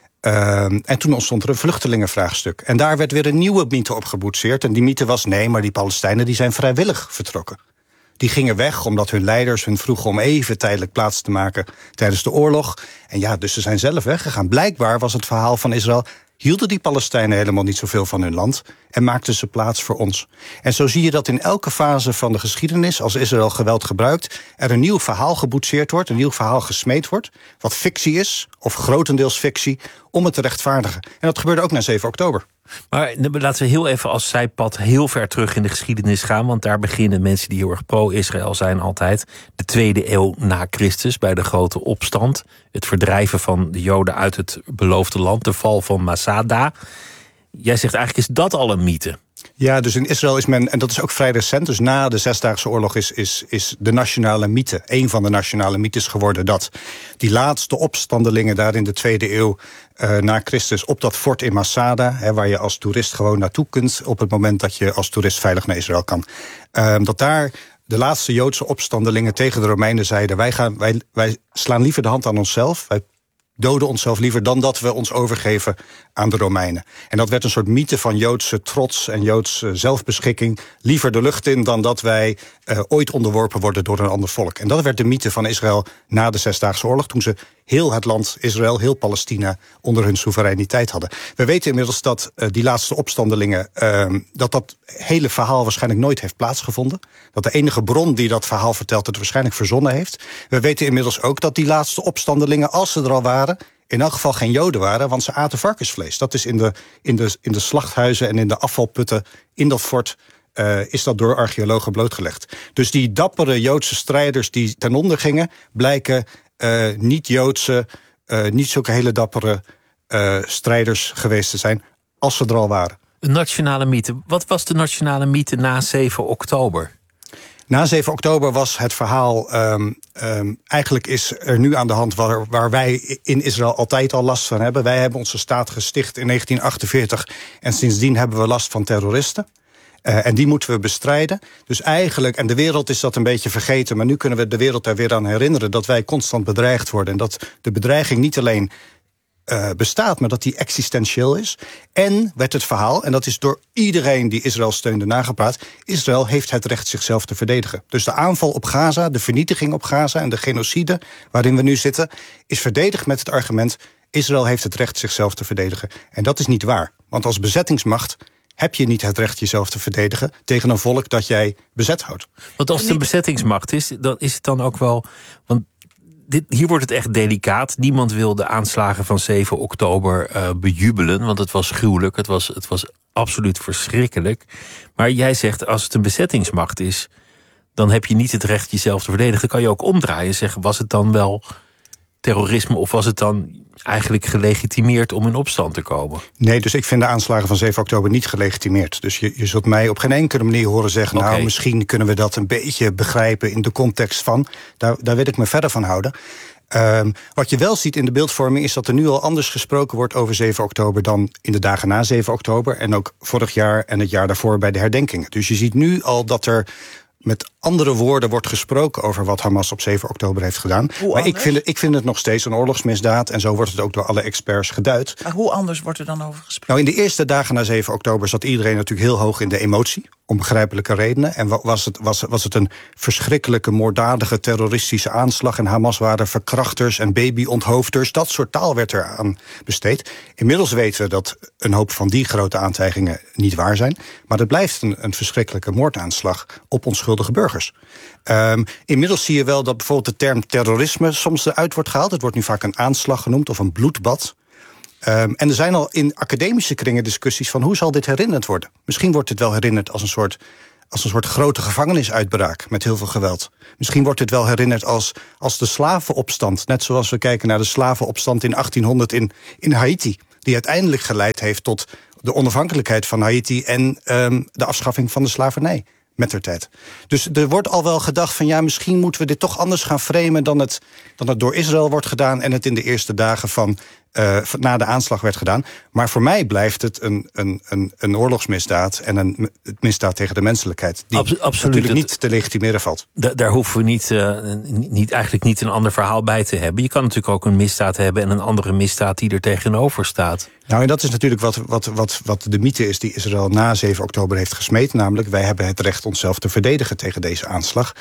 En toen ontstond er een vluchtelingenvraagstuk. En daar werd weer een nieuwe mythe op geboetseerd. En die mythe was, nee, maar die Palestijnen die zijn vrijwillig vertrokken. Die gingen weg omdat hun leiders hun vroegen om even tijdelijk plaats te maken tijdens de oorlog. En dus ze zijn zelf weggegaan. Blijkbaar was het verhaal van Israël, hielden die Palestijnen helemaal niet zoveel van hun land en maakten ze plaats voor ons. En zo zie je dat in elke fase van de geschiedenis, als Israël geweld gebruikt, er een nieuw verhaal geboetseerd wordt, een nieuw verhaal gesmeed wordt, wat fictie is, of grotendeels fictie, om het te rechtvaardigen. En dat gebeurde ook na 7 oktober. Maar laten we heel even als zijpad heel ver terug in de geschiedenis gaan, want daar beginnen mensen die heel erg pro-Israël zijn altijd. De 2e eeuw na Christus, bij de grote opstand. Het verdrijven van de Joden uit het beloofde land, de val van Masada. Jij zegt eigenlijk, is dat al een mythe? Ja, dus in Israël is men, en dat is ook vrij recent, dus na de Zesdaagse Oorlog is de nationale mythe, een van de nationale mythes geworden, dat die laatste opstandelingen daar in de 2e eeuw na Christus op dat fort in Masada, waar je als toerist gewoon naartoe kunt op het moment dat je als toerist veilig naar Israël kan, dat daar de laatste Joodse opstandelingen tegen de Romeinen zeiden, wij slaan liever de hand aan onszelf, wij doden onszelf liever dan dat we ons overgeven aan de Romeinen. En dat werd een soort mythe van Joodse trots en Joodse zelfbeschikking. Liever de lucht in dan dat wij ooit onderworpen worden door een ander volk. En dat werd de mythe van Israël na de Zesdaagse Oorlog, toen ze heel het land Israël, heel Palestina onder hun soevereiniteit hadden. We weten inmiddels dat die laatste opstandelingen, dat hele verhaal waarschijnlijk nooit heeft plaatsgevonden. Dat de enige bron die dat verhaal vertelt het waarschijnlijk verzonnen heeft. We weten inmiddels ook dat die laatste opstandelingen, als ze er al waren, in elk geval geen Joden waren, want ze aten varkensvlees. Dat is in de slachthuizen en in de afvalputten in dat fort is dat door archeologen blootgelegd. Dus die dappere Joodse strijders die ten onder gingen, blijken niet-Joodse, niet zulke hele dappere strijders geweest te zijn, als ze er al waren. Een nationale mythe. Wat was de nationale mythe na 7 oktober? Na 7 oktober was het verhaal, eigenlijk is er nu aan de hand waar wij in Israël altijd al last van hebben. Wij hebben onze staat gesticht in 1948 en sindsdien hebben we last van terroristen. En die moeten we bestrijden. Dus eigenlijk, en de wereld is dat een beetje vergeten, maar nu kunnen we de wereld er weer aan herinneren dat wij constant bedreigd worden. En dat de bedreiging niet alleen bestaat, maar dat die existentieel is. En werd het verhaal, en dat is door iedereen die Israël steunde nagepraat, Israël heeft het recht zichzelf te verdedigen. Dus de aanval op Gaza, de vernietiging op Gaza en de genocide waarin we nu zitten, is verdedigd met het argument, Israël heeft het recht zichzelf te verdedigen. En dat is niet waar. Want als bezettingsmacht heb je niet het recht jezelf te verdedigen tegen een volk dat jij bezet houdt. Want als het een bezettingsmacht is, dan is het dan ook wel, want hier wordt het echt delicaat. Niemand wil de aanslagen van 7 oktober bejubelen, want het was gruwelijk. Het was absoluut verschrikkelijk. Maar jij zegt, als het een bezettingsmacht is, dan heb je niet het recht jezelf te verdedigen. Dan kan je ook omdraaien en zeggen, was het dan wel terrorisme of was het dan eigenlijk gelegitimeerd om in opstand te komen? Nee, dus ik vind de aanslagen van 7 oktober niet gelegitimeerd. Dus je zult mij op geen enkele manier horen zeggen, nou, misschien kunnen we dat een beetje begrijpen in de context van. Daar wil ik me verder van houden. Wat je wel ziet in de beeldvorming is dat er nu al anders gesproken wordt over 7 oktober dan in de dagen na 7 oktober. En ook vorig jaar en het jaar daarvoor bij de herdenkingen. Dus je ziet nu al dat er met andere woorden wordt gesproken over wat Hamas op 7 oktober heeft gedaan. Maar ik vind het nog steeds een oorlogsmisdaad en zo wordt het ook door alle experts geduid. Maar hoe anders wordt er dan over gesproken? Nou, in de eerste dagen na 7 oktober zat iedereen natuurlijk heel hoog in de emotie. Om begrijpelijke redenen. En was het een verschrikkelijke, moorddadige, terroristische aanslag. En Hamas waren verkrachters en babyonthoofders. Dat soort taal werd er aan besteed. Inmiddels weten we dat een hoop van die grote aantijgingen niet waar zijn. Maar het blijft een verschrikkelijke moordaanslag op onschuldige burgers. Inmiddels zie je wel dat bijvoorbeeld de term terrorisme soms eruit wordt gehaald. Het wordt nu vaak een aanslag genoemd of een bloedbad. En er zijn al in academische kringen discussies van hoe zal dit herinnerd worden? Misschien wordt dit wel herinnerd als een soort grote gevangenisuitbraak met heel veel geweld. Misschien wordt dit wel herinnerd als de slavenopstand. Net zoals we kijken naar de slavenopstand in 1800 in Haiti. Die uiteindelijk geleid heeft tot de onafhankelijkheid van Haiti en de afschaffing van de slavernij. Mettertijd. Dus er wordt al wel gedacht van misschien moeten we dit toch anders gaan framen dan het door Israël wordt gedaan en het in de eerste dagen na de aanslag werd gedaan. Maar voor mij blijft het een oorlogsmisdaad en een misdaad tegen de menselijkheid. Die natuurlijk niet te legitimeren valt. Daar hoeven we eigenlijk niet een ander verhaal bij te hebben. Je kan natuurlijk ook een misdaad hebben en een andere misdaad die er tegenover staat. Nou, en dat is natuurlijk wat de mythe is die Israël na 7 oktober heeft gesmeed. Namelijk, wij hebben het recht onszelf te verdedigen tegen deze aanslag.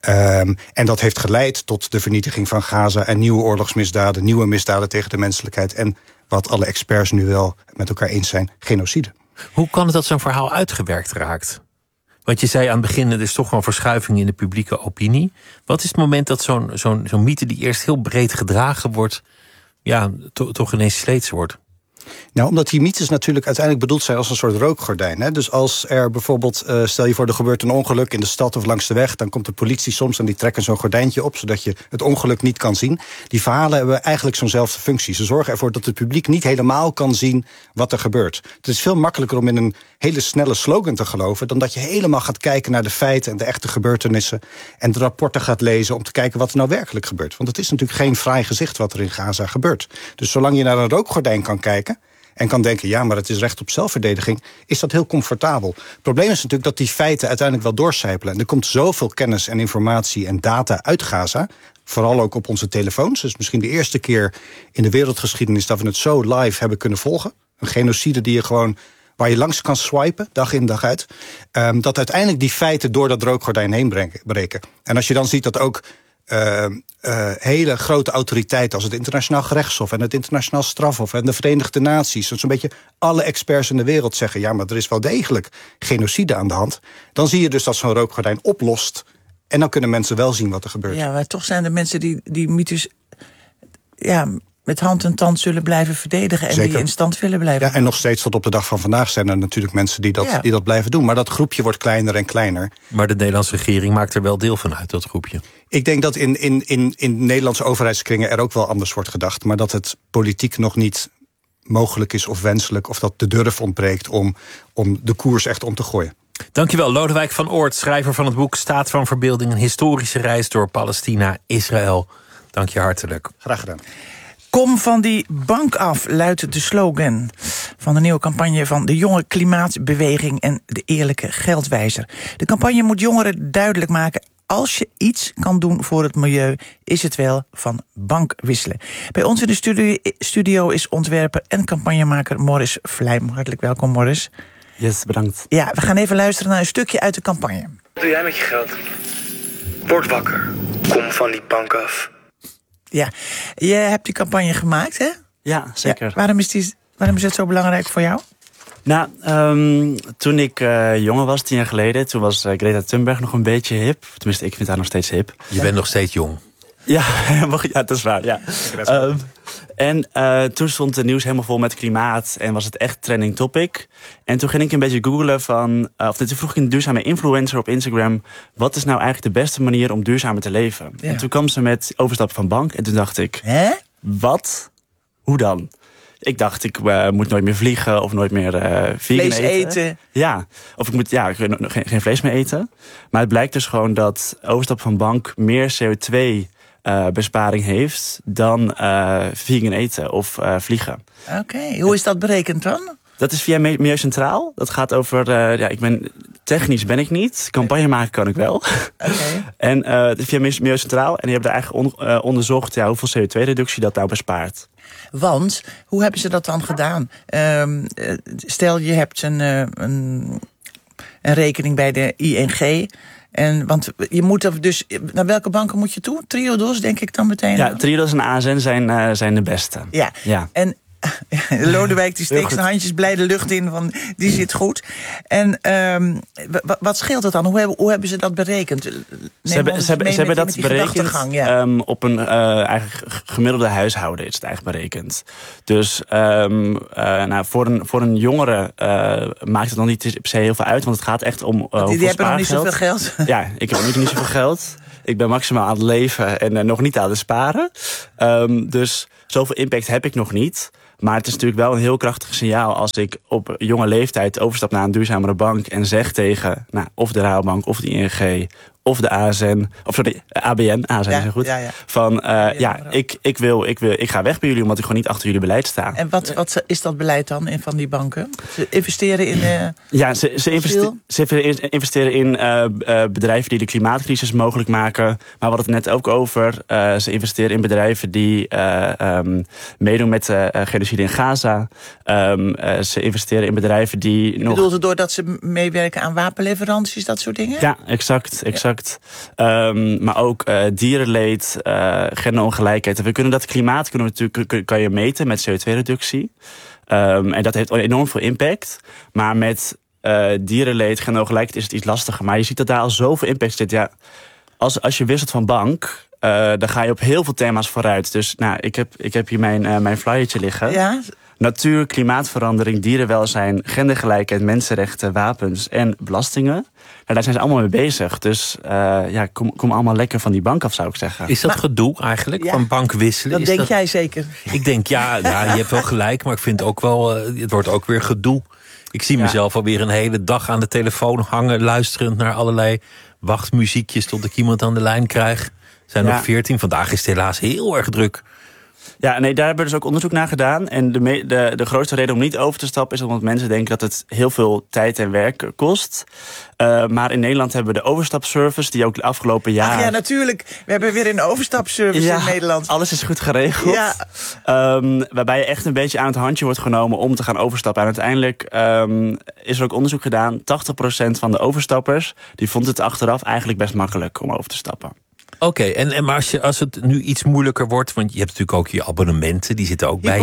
En dat heeft geleid tot de vernietiging van Gaza en nieuwe oorlogsmisdaden, nieuwe misdaden tegen de menselijkheid. En wat alle experts nu wel met elkaar eens zijn, genocide. Hoe kan het dat zo'n verhaal uitgewerkt raakt? Want je zei aan het begin, er is toch wel een verschuiving in de publieke opinie. Wat is het moment dat zo'n mythe die eerst heel breed gedragen wordt, toch ineens sleets wordt? Nou, omdat die mythes natuurlijk uiteindelijk bedoeld zijn als een soort rookgordijn. Hè? Dus als er bijvoorbeeld, stel je voor er gebeurt een ongeluk in de stad of langs de weg, dan komt de politie soms en die trekken zo'n gordijntje op, zodat je het ongeluk niet kan zien. Die verhalen hebben eigenlijk zo'nzelfde functie. Ze zorgen ervoor dat het publiek niet helemaal kan zien wat er gebeurt. Het is veel makkelijker om in een hele snelle slogan te geloven dan dat je helemaal gaat kijken naar de feiten en de echte gebeurtenissen en de rapporten gaat lezen om te kijken wat er nou werkelijk gebeurt. Want het is natuurlijk geen fraai gezicht wat er in Gaza gebeurt. Dus zolang je naar een rookgordijn kan kijken en kan denken, maar het is recht op zelfverdediging, is dat heel comfortabel. Het probleem is natuurlijk dat die feiten uiteindelijk wel doorcijpelen. En er komt zoveel kennis en informatie en data uit Gaza, vooral ook op onze telefoons. Dus misschien de eerste keer in de wereldgeschiedenis dat we het zo live hebben kunnen volgen. Een genocide waar je langs kan swipen, dag in dag uit. Dat uiteindelijk die feiten door dat rookgordijn heen breken. En als je dan ziet dat ook hele grote autoriteiten als het Internationaal Gerechtshof en het Internationaal Strafhof en de Verenigde Naties, zo'n beetje alle experts in de wereld zeggen, maar er is wel degelijk genocide aan de hand. Dan zie je dus dat zo'n rookgordijn oplost en dan kunnen mensen wel zien wat er gebeurt. Ja, maar toch zijn er mensen die mythes met hand en tand zullen blijven verdedigen en die in stand willen blijven. Ja, en nog steeds tot op de dag van vandaag zijn er natuurlijk mensen die dat blijven doen. Maar dat groepje wordt kleiner en kleiner. Maar de Nederlandse regering maakt er wel deel van uit, dat groepje. Ik denk dat in Nederlandse overheidskringen er ook wel anders wordt gedacht. Maar dat het politiek nog niet mogelijk is of wenselijk, of dat de durf ontbreekt om de koers echt om te gooien. Dankjewel, Lodewijk van Oort, schrijver van het boek Staat van Verbeelding, een historische reis door Palestina, Israël. Dank je hartelijk. Graag gedaan. Kom van die bank af, luidt de slogan van de nieuwe campagne van de jonge klimaatbeweging en de eerlijke geldwijzer. De campagne moet jongeren duidelijk maken, als je iets kan doen voor het milieu, is het wel van bank wisselen. Bij ons in de studio is ontwerper en campagnemaker Morris Vlijm. Hartelijk welkom, Morris. Yes, bedankt. Ja, we gaan even luisteren naar een stukje uit de campagne. Wat doe jij met je geld? Word wakker. Kom van die bank af. Ja, je hebt die campagne gemaakt, hè? Ja, zeker. Ja, waarom is het zo belangrijk voor jou? Nou, toen ik jonger was, 10 jaar geleden, toen was Greta Thunberg nog een beetje hip. Tenminste, ik vind haar nog steeds hip. Je bent nog steeds jong. Ja, dat is waar, ja. En toen stond het nieuws helemaal vol met klimaat en was het echt trending topic. En toen ging ik een beetje googlen toen vroeg ik een duurzame influencer op Instagram, wat is nou eigenlijk de beste manier om duurzamer te leven? Ja. En toen kwam ze met overstappen van bank en toen dacht ik, wat? Hoe dan? Ik dacht, ik moet nooit meer vliegen of nooit meer vegan eten. Ja, of ik moet geen vlees meer eten. Maar het blijkt dus gewoon dat overstappen van bank meer CO2 besparing heeft dan vegan eten of vliegen. Oké, hoe is dat berekend dan? Dat is via Milieu Centraal. Dat gaat over, technisch ben ik niet. Campagne maken kan ik wel. Okay. En via Milieu Centraal. En die hebben eigenlijk onderzocht hoeveel CO2-reductie dat nou bespaart. Want, hoe hebben ze dat dan gedaan? Stel, je hebt een rekening bij de ING. Want je moet er dus... Naar welke banken moet je toe? Triodos, denk ik dan meteen? Ja, Triodos en ASN zijn de beste. Ja. En Lodewijk die steekt zijn handjes blij de lucht in, van die zit goed. En wat scheelt het dan? Hoe hebben ze dat berekend? Ze hebben dat berekend op een eigenlijk gemiddelde huishouden is het eigenlijk berekend. Dus voor een jongere maakt het nog niet per se heel veel uit, want het gaat echt om die hebben nog niet zoveel geld. Ja, ik heb ook niet zoveel geld. Ik ben maximaal aan het leven en nog niet aan het sparen. Dus zoveel impact heb ik nog niet. Maar het is natuurlijk wel een heel krachtig signaal als ik op jonge leeftijd overstap naar een duurzamere bank en zeg tegen of de Rabobank of de ING of de ASN, of sorry, ABN, ASN is goed. Ik ga weg bij jullie omdat ik gewoon niet achter jullie beleid sta. En wat is dat beleid dan van die banken? Ze investeren in... Ze investeren in bedrijven die de klimaatcrisis mogelijk maken. Maar we hadden het net ook over. Ze investeren in bedrijven die meedoen met genocide in Gaza. Ze investeren in bedrijven die nog... Bedoelt het doordat ze meewerken aan wapenleveranties, dat soort dingen? Ja, exact. Maar ook dierenleed, genderongelijkheid. We kunnen dat klimaat kan je meten met CO2-reductie. En dat heeft enorm veel impact. Maar met dierenleed, genderongelijkheid is het iets lastiger. Maar je ziet dat daar al zoveel impact zit. Ja, als je wisselt van bank, dan ga je op heel veel thema's vooruit. Dus ik heb hier mijn flyertje liggen. Ja? Natuur, klimaatverandering, dierenwelzijn, gendergelijkheid, mensenrechten, wapens en belastingen. Daar zijn ze allemaal mee bezig. Dus kom allemaal lekker van die bank af, zou ik zeggen. Is dat gedoe eigenlijk, van bank wisselen? Dat denk jij zeker? Ik denk, je hebt wel gelijk, maar ik vind ook wel, het wordt ook weer gedoe. Ik zie mezelf alweer een hele dag aan de telefoon hangen, luisterend naar allerlei wachtmuziekjes tot ik iemand aan de lijn krijg. Er zijn nog 14, vandaag is het helaas heel erg druk. Ja, nee, daar hebben we dus ook onderzoek naar gedaan. En de grootste reden om niet over te stappen is omdat mensen denken dat het heel veel tijd en werk kost. Maar in Nederland hebben we de overstapservice, die ook de afgelopen jaren... Ja, natuurlijk. We hebben weer een overstapservice in Nederland. Alles is goed geregeld. Ja. Waarbij je echt een beetje aan het handje wordt genomen om te gaan overstappen. En uiteindelijk is er ook onderzoek gedaan. 80% van de overstappers die vond het achteraf eigenlijk best makkelijk om over te stappen. Oké, maar als het nu iets moeilijker wordt, want je hebt natuurlijk ook je abonnementen, die zitten ook bij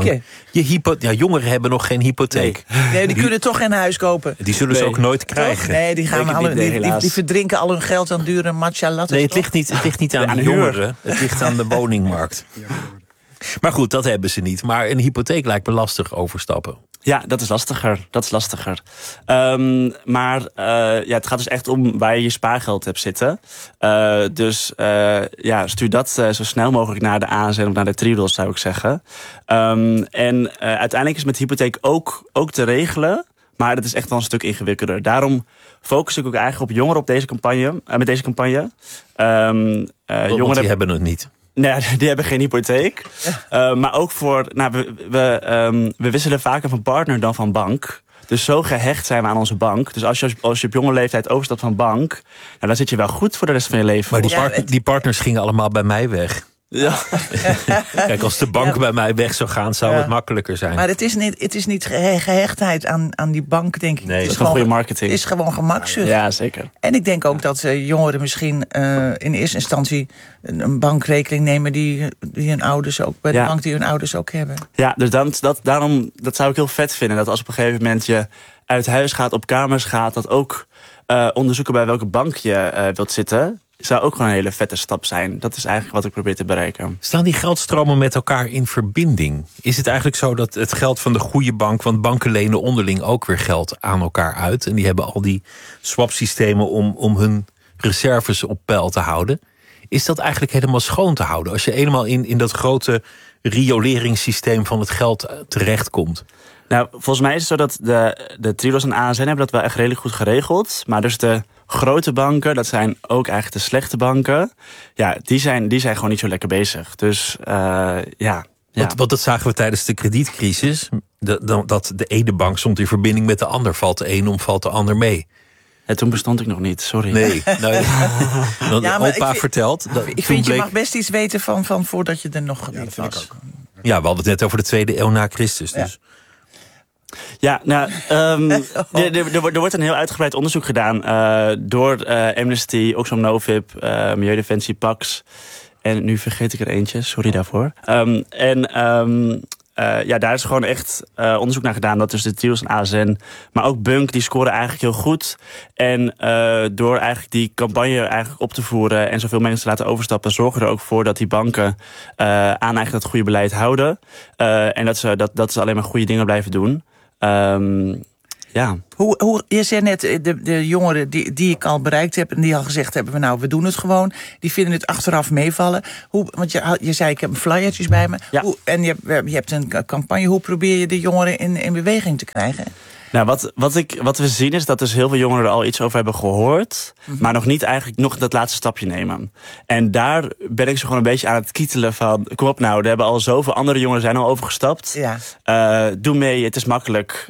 je bank. Jongeren hebben nog geen hypotheek. Nee, die kunnen toch geen huis kopen. Die zullen ze ook nooit krijgen. Nee, die verdrinken al hun geld aan dure matcha lattes. Nee, het ligt niet aan de jongeren, het ligt aan de woningmarkt. Maar goed, dat hebben ze niet. Maar een hypotheek lijkt me lastig overstappen. Ja, dat is lastiger. Maar het gaat dus echt om waar je je spaargeld hebt zitten. Stuur dat zo snel mogelijk naar de ASN of naar de Triodos, zou ik zeggen. Uiteindelijk is met hypotheek ook te regelen. Maar dat is echt wel een stuk ingewikkelder. Daarom focus ik ook eigenlijk op jongeren op deze campagne, met deze campagne. Jongeren die hebben het niet. Nee, die hebben geen hypotheek. Maar ook we wisselen vaker van partner dan van bank. Dus zo gehecht zijn we aan onze bank. Dus als je op jonge leeftijd overstapt van bank, dan zit je wel goed voor de rest van je leven. Maar die partners gingen allemaal bij mij weg. Ja. Kijk, als de bank bij mij weg zou gaan, zou het makkelijker zijn. Maar het is niet gehechtheid aan die bank, denk ik. Nee, het is gewoon goede marketing. Het is gewoon gemakzucht. Ja, zeker. En ik denk ook dat jongeren misschien in eerste instantie een bankrekening nemen die hun ouders ook, bij de bank die hun ouders ook hebben. Ja, dus daarom zou ik heel vet vinden, dat als op een gegeven moment je uit huis gaat, op kamers gaat, dat ook onderzoeken bij welke bank je wilt zitten, zou ook gewoon een hele vette stap zijn. Dat is eigenlijk wat ik probeer te bereiken. Staan die geldstromen met elkaar in verbinding? Is het eigenlijk zo dat het geld van de goede bank, want banken lenen onderling ook weer geld aan elkaar uit, en die hebben al die swapsystemen om hun reserves op peil te houden. Is dat eigenlijk helemaal schoon te houden als je helemaal in dat grote rioleringssysteem van het geld terechtkomt? Nou, volgens mij is het zo dat de Triodos en ASN hebben dat wel echt redelijk goed geregeld. Maar dus de grote banken, dat zijn ook eigenlijk de slechte banken. Ja, die zijn gewoon niet zo lekker bezig. Dus Want dat zagen we tijdens de kredietcrisis. Dat de ene bank stond in verbinding met de ander. Valt de een om, valt de ander mee. Ja, toen bestond ik nog niet, sorry. Nee, opa vertelt. Ik vind je mag best iets weten van voordat je er nog niet was. Ja, we hadden het net over de 2e eeuw na Christus. Dus. Ja, nou, er wordt een heel uitgebreid onderzoek gedaan door Amnesty, Oxfam Novib, Milieudefensie, Pax. En nu vergeet ik er eentje, sorry daarvoor. Daar is gewoon echt onderzoek naar gedaan. Dat dus de Trios en ASN, maar ook Bunk, die scoren eigenlijk heel goed. En door eigenlijk die campagne eigenlijk op te voeren en zoveel mensen te laten overstappen, zorgen er ook voor dat die banken aan eigenlijk dat goede beleid houden. En dat ze alleen maar goede dingen blijven doen. Ja. Je zei net, de jongeren die ik al bereikt heb en die al gezegd hebben, nou, we doen het gewoon. Die vinden het achteraf meevallen. Want je zei, ik heb flyertjes bij me. Ja. En je hebt een campagne. Hoe probeer je de jongeren in beweging te krijgen? Nou, wat we zien is dat dus heel veel jongeren er al iets over hebben gehoord, maar nog niet eigenlijk nog dat laatste stapje nemen. En daar ben ik zo gewoon een beetje aan het kietelen van, kom op nou, er hebben al zoveel andere jongeren zijn al overgestapt. Ja. Doe mee, het is makkelijk.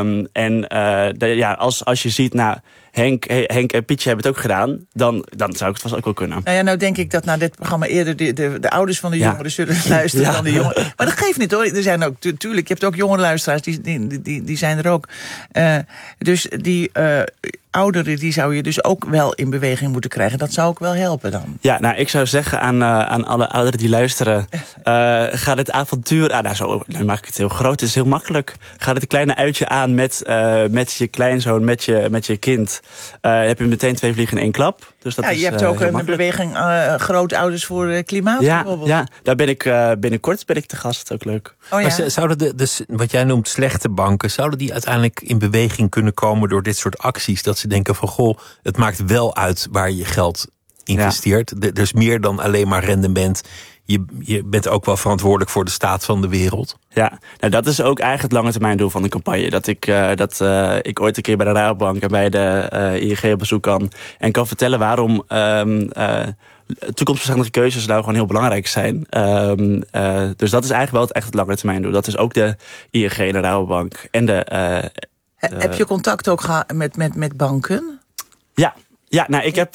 Als je ziet, nou, Henk en Pietje hebben het ook gedaan, dan zou ik het vast ook wel kunnen. Nou denk ik dat naar dit programma eerder de ouders van de jongeren zullen luisteren dan de jongeren. Maar dat geeft niet hoor. Er zijn ook, tuurlijk, je hebt ook jonge luisteraars, die zijn er ook. Dus die ouderen, die zou je dus ook wel in beweging moeten krijgen. Dat zou ook wel helpen dan. Ja, nou, ik zou zeggen aan alle ouderen die luisteren, ga dit avontuur aan. Nu maak ik het heel groot, het is heel makkelijk. Ga dit kleine uitje aan met je kleinzoon, met je kind. Heb je meteen 2 vliegen in 1 klap. Dus dat is, je hebt ook een beweging grootouders voor klimaat bijvoorbeeld. Ja, daar ben ik binnenkort te gast, ook leuk. Oh, ja. Maar zouden wat jij noemt slechte banken, zouden die uiteindelijk in beweging kunnen komen door dit soort acties? Dat ze denken van, goh, het maakt wel uit waar je geld investeert. Ja. Er is meer dan alleen maar rendement. Je bent ook wel verantwoordelijk voor de staat van de wereld. Ja, nou dat is ook eigenlijk het lange termijn doel van de campagne. Dat ik ooit een keer bij de Rabobank en bij de ING op bezoek kan. En kan vertellen waarom toekomstbestendige keuzes nou gewoon heel belangrijk zijn. Dus dat is eigenlijk wel echt het lange termijn doel. Dat is ook de ING en de Rabobank. En heb je contact ook gehad met banken? Ja. Ja, nou, ik heb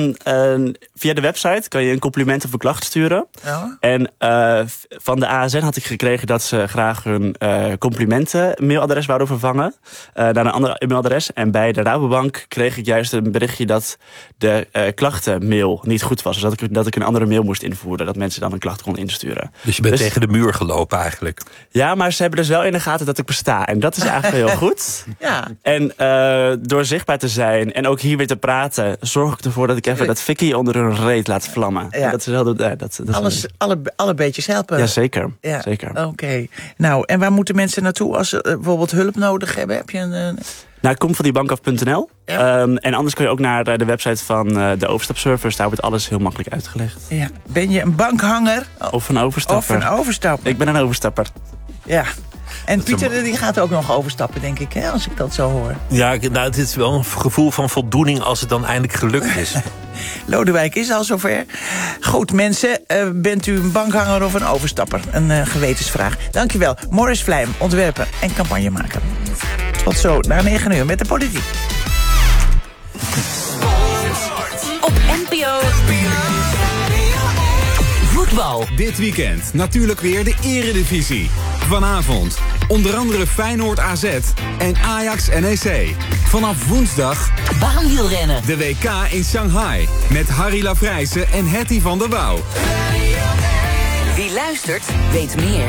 via de website kan je een compliment of een klacht sturen. Ja. En van de ASN had ik gekregen dat ze graag hun complimenten-mailadres wouden vervangen naar een ander e-mailadres. En bij de Rabobank kreeg ik juist een berichtje dat de klachtenmail niet goed was. Dus dat ik een andere mail moest invoeren, dat mensen dan een klacht konden insturen. Dus je bent tegen de muur gelopen eigenlijk? Ja, maar ze hebben dus wel in de gaten dat ik besta. En dat is eigenlijk heel goed. Ja. En door zichtbaar te zijn en ook hier weer te praten, zorg ik ervoor dat ik even dat fikkie onder hun reet laat vlammen. Ja. Dat is wel alle beetjes helpen. Ja, zeker. Ja. Zeker. Oké. Nou, en waar moeten mensen naartoe als ze bijvoorbeeld hulp nodig hebben? Heb je een... Nou, kom van die bankaf.nl. Ja. En anders kun je ook naar de website van de overstapservice. Daar wordt alles heel makkelijk uitgelegd. Ja. Ben je een bankhanger? Of een overstapper? Ik ben een overstapper. Ja. En Pieter die gaat ook nog overstappen, denk ik, als ik dat zo hoor. Ja, nou, het is wel een gevoel van voldoening als het dan eindelijk gelukt is. Lodewijk is al zover. Goed, mensen, bent u een bankhanger of een overstapper? Een gewetensvraag. Dankjewel. Morris Vlijm, ontwerper en campagnemaker. Tot zo, na 9 uur met de politiek. Op NPO. Voetbal. Dit weekend natuurlijk weer de Eredivisie. Vanavond onder andere Feyenoord AZ en Ajax NEC. Vanaf woensdag baanwielrennen. De WK in Shanghai met Harry Lafrijse en Hetty van der Wouw. Wie luistert, weet meer.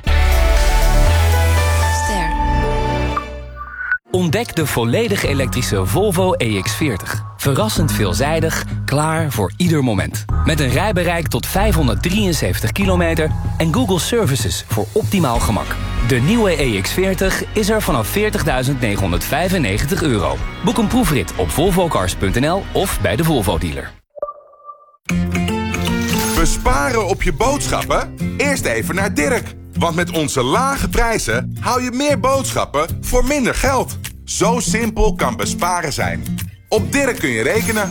Ster. Ontdek de volledig elektrische Volvo EX40. Verrassend veelzijdig, klaar voor ieder moment. Met een rijbereik tot 573 kilometer en Google Services voor optimaal gemak. De nieuwe EX40 is er vanaf €40.995. Boek een proefrit op volvocars.nl of bij de Volvo-dealer. Besparen op je boodschappen? Eerst even naar Dirk. Want met onze lage prijzen hou je meer boodschappen voor minder geld. Zo simpel kan besparen zijn. Op Dirk kun je rekenen.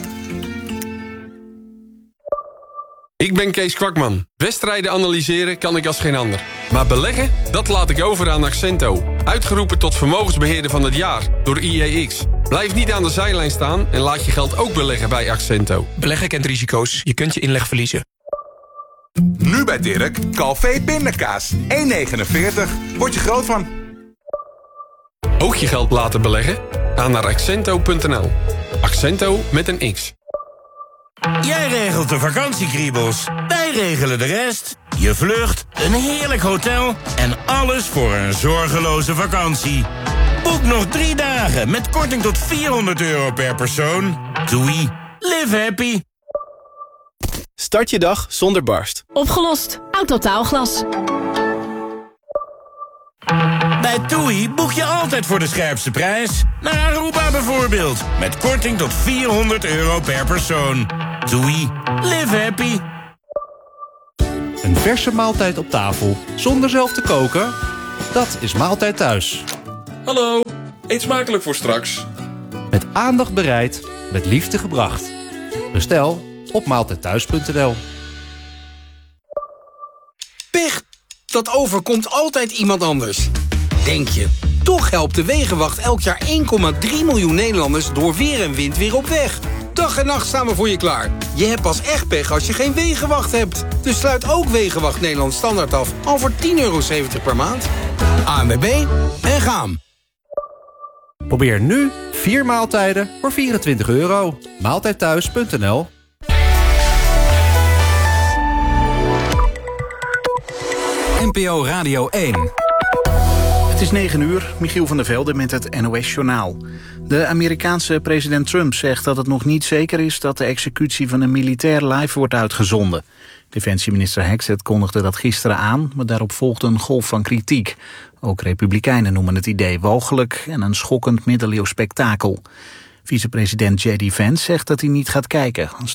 Ik ben Kees Kwakman. Wedstrijden analyseren kan ik als geen ander. Maar beleggen, dat laat ik over aan Accento. Uitgeroepen tot vermogensbeheerder van het jaar door IEX. Blijf niet aan de zijlijn staan en laat je geld ook beleggen bij Accento. Beleggen kent risico's. Je kunt je inleg verliezen. Nu bij Dirk, Calvé pindakaas. 1,49. Word je groot van. Ook je geld laten beleggen? Ga naar Accento.nl. Accento met een X. Jij regelt de vakantiekriebels, wij regelen de rest. Je vlucht, een heerlijk hotel en alles voor een zorgeloze vakantie. Boek nog 3 dagen met korting tot €400 per persoon. Doei, live happy. Start je dag zonder barst. Opgelost. Autotaalglas. Bij TUI boek je altijd voor de scherpste prijs. Naar Aruba bijvoorbeeld, met korting tot €400 per persoon. TUI, live happy. Een verse maaltijd op tafel, zonder zelf te koken? Dat is Maaltijd Thuis. Hallo, eet smakelijk voor straks. Met aandacht bereid, met liefde gebracht. Bestel op maaltijdthuis.nl. Pech, dat overkomt altijd iemand anders. Denk je, toch helpt de Wegenwacht elk jaar 1,3 miljoen Nederlanders door weer en wind weer op weg. Dag en nacht staan we voor je klaar. Je hebt pas echt pech als je geen Wegenwacht hebt. Dus sluit ook Wegenwacht Nederland Standaard af al voor €10,70 per maand. ANWB en gaan. Probeer nu 4 maaltijden voor €24. Maaltijdthuis.nl. NPO Radio 1. Het is 9 uur, Michiel van der Velde met het NOS-journaal. De Amerikaanse president Trump zegt dat het nog niet zeker is dat de executie van een militair live wordt uitgezonden. Defensieminister Hexet kondigde dat gisteren aan, maar daarop volgde een golf van kritiek. Ook republikeinen noemen het idee walgelijk en een schokkend middeleeuws spektakel. Vicepresident J.D. Vance zegt dat hij niet gaat kijken als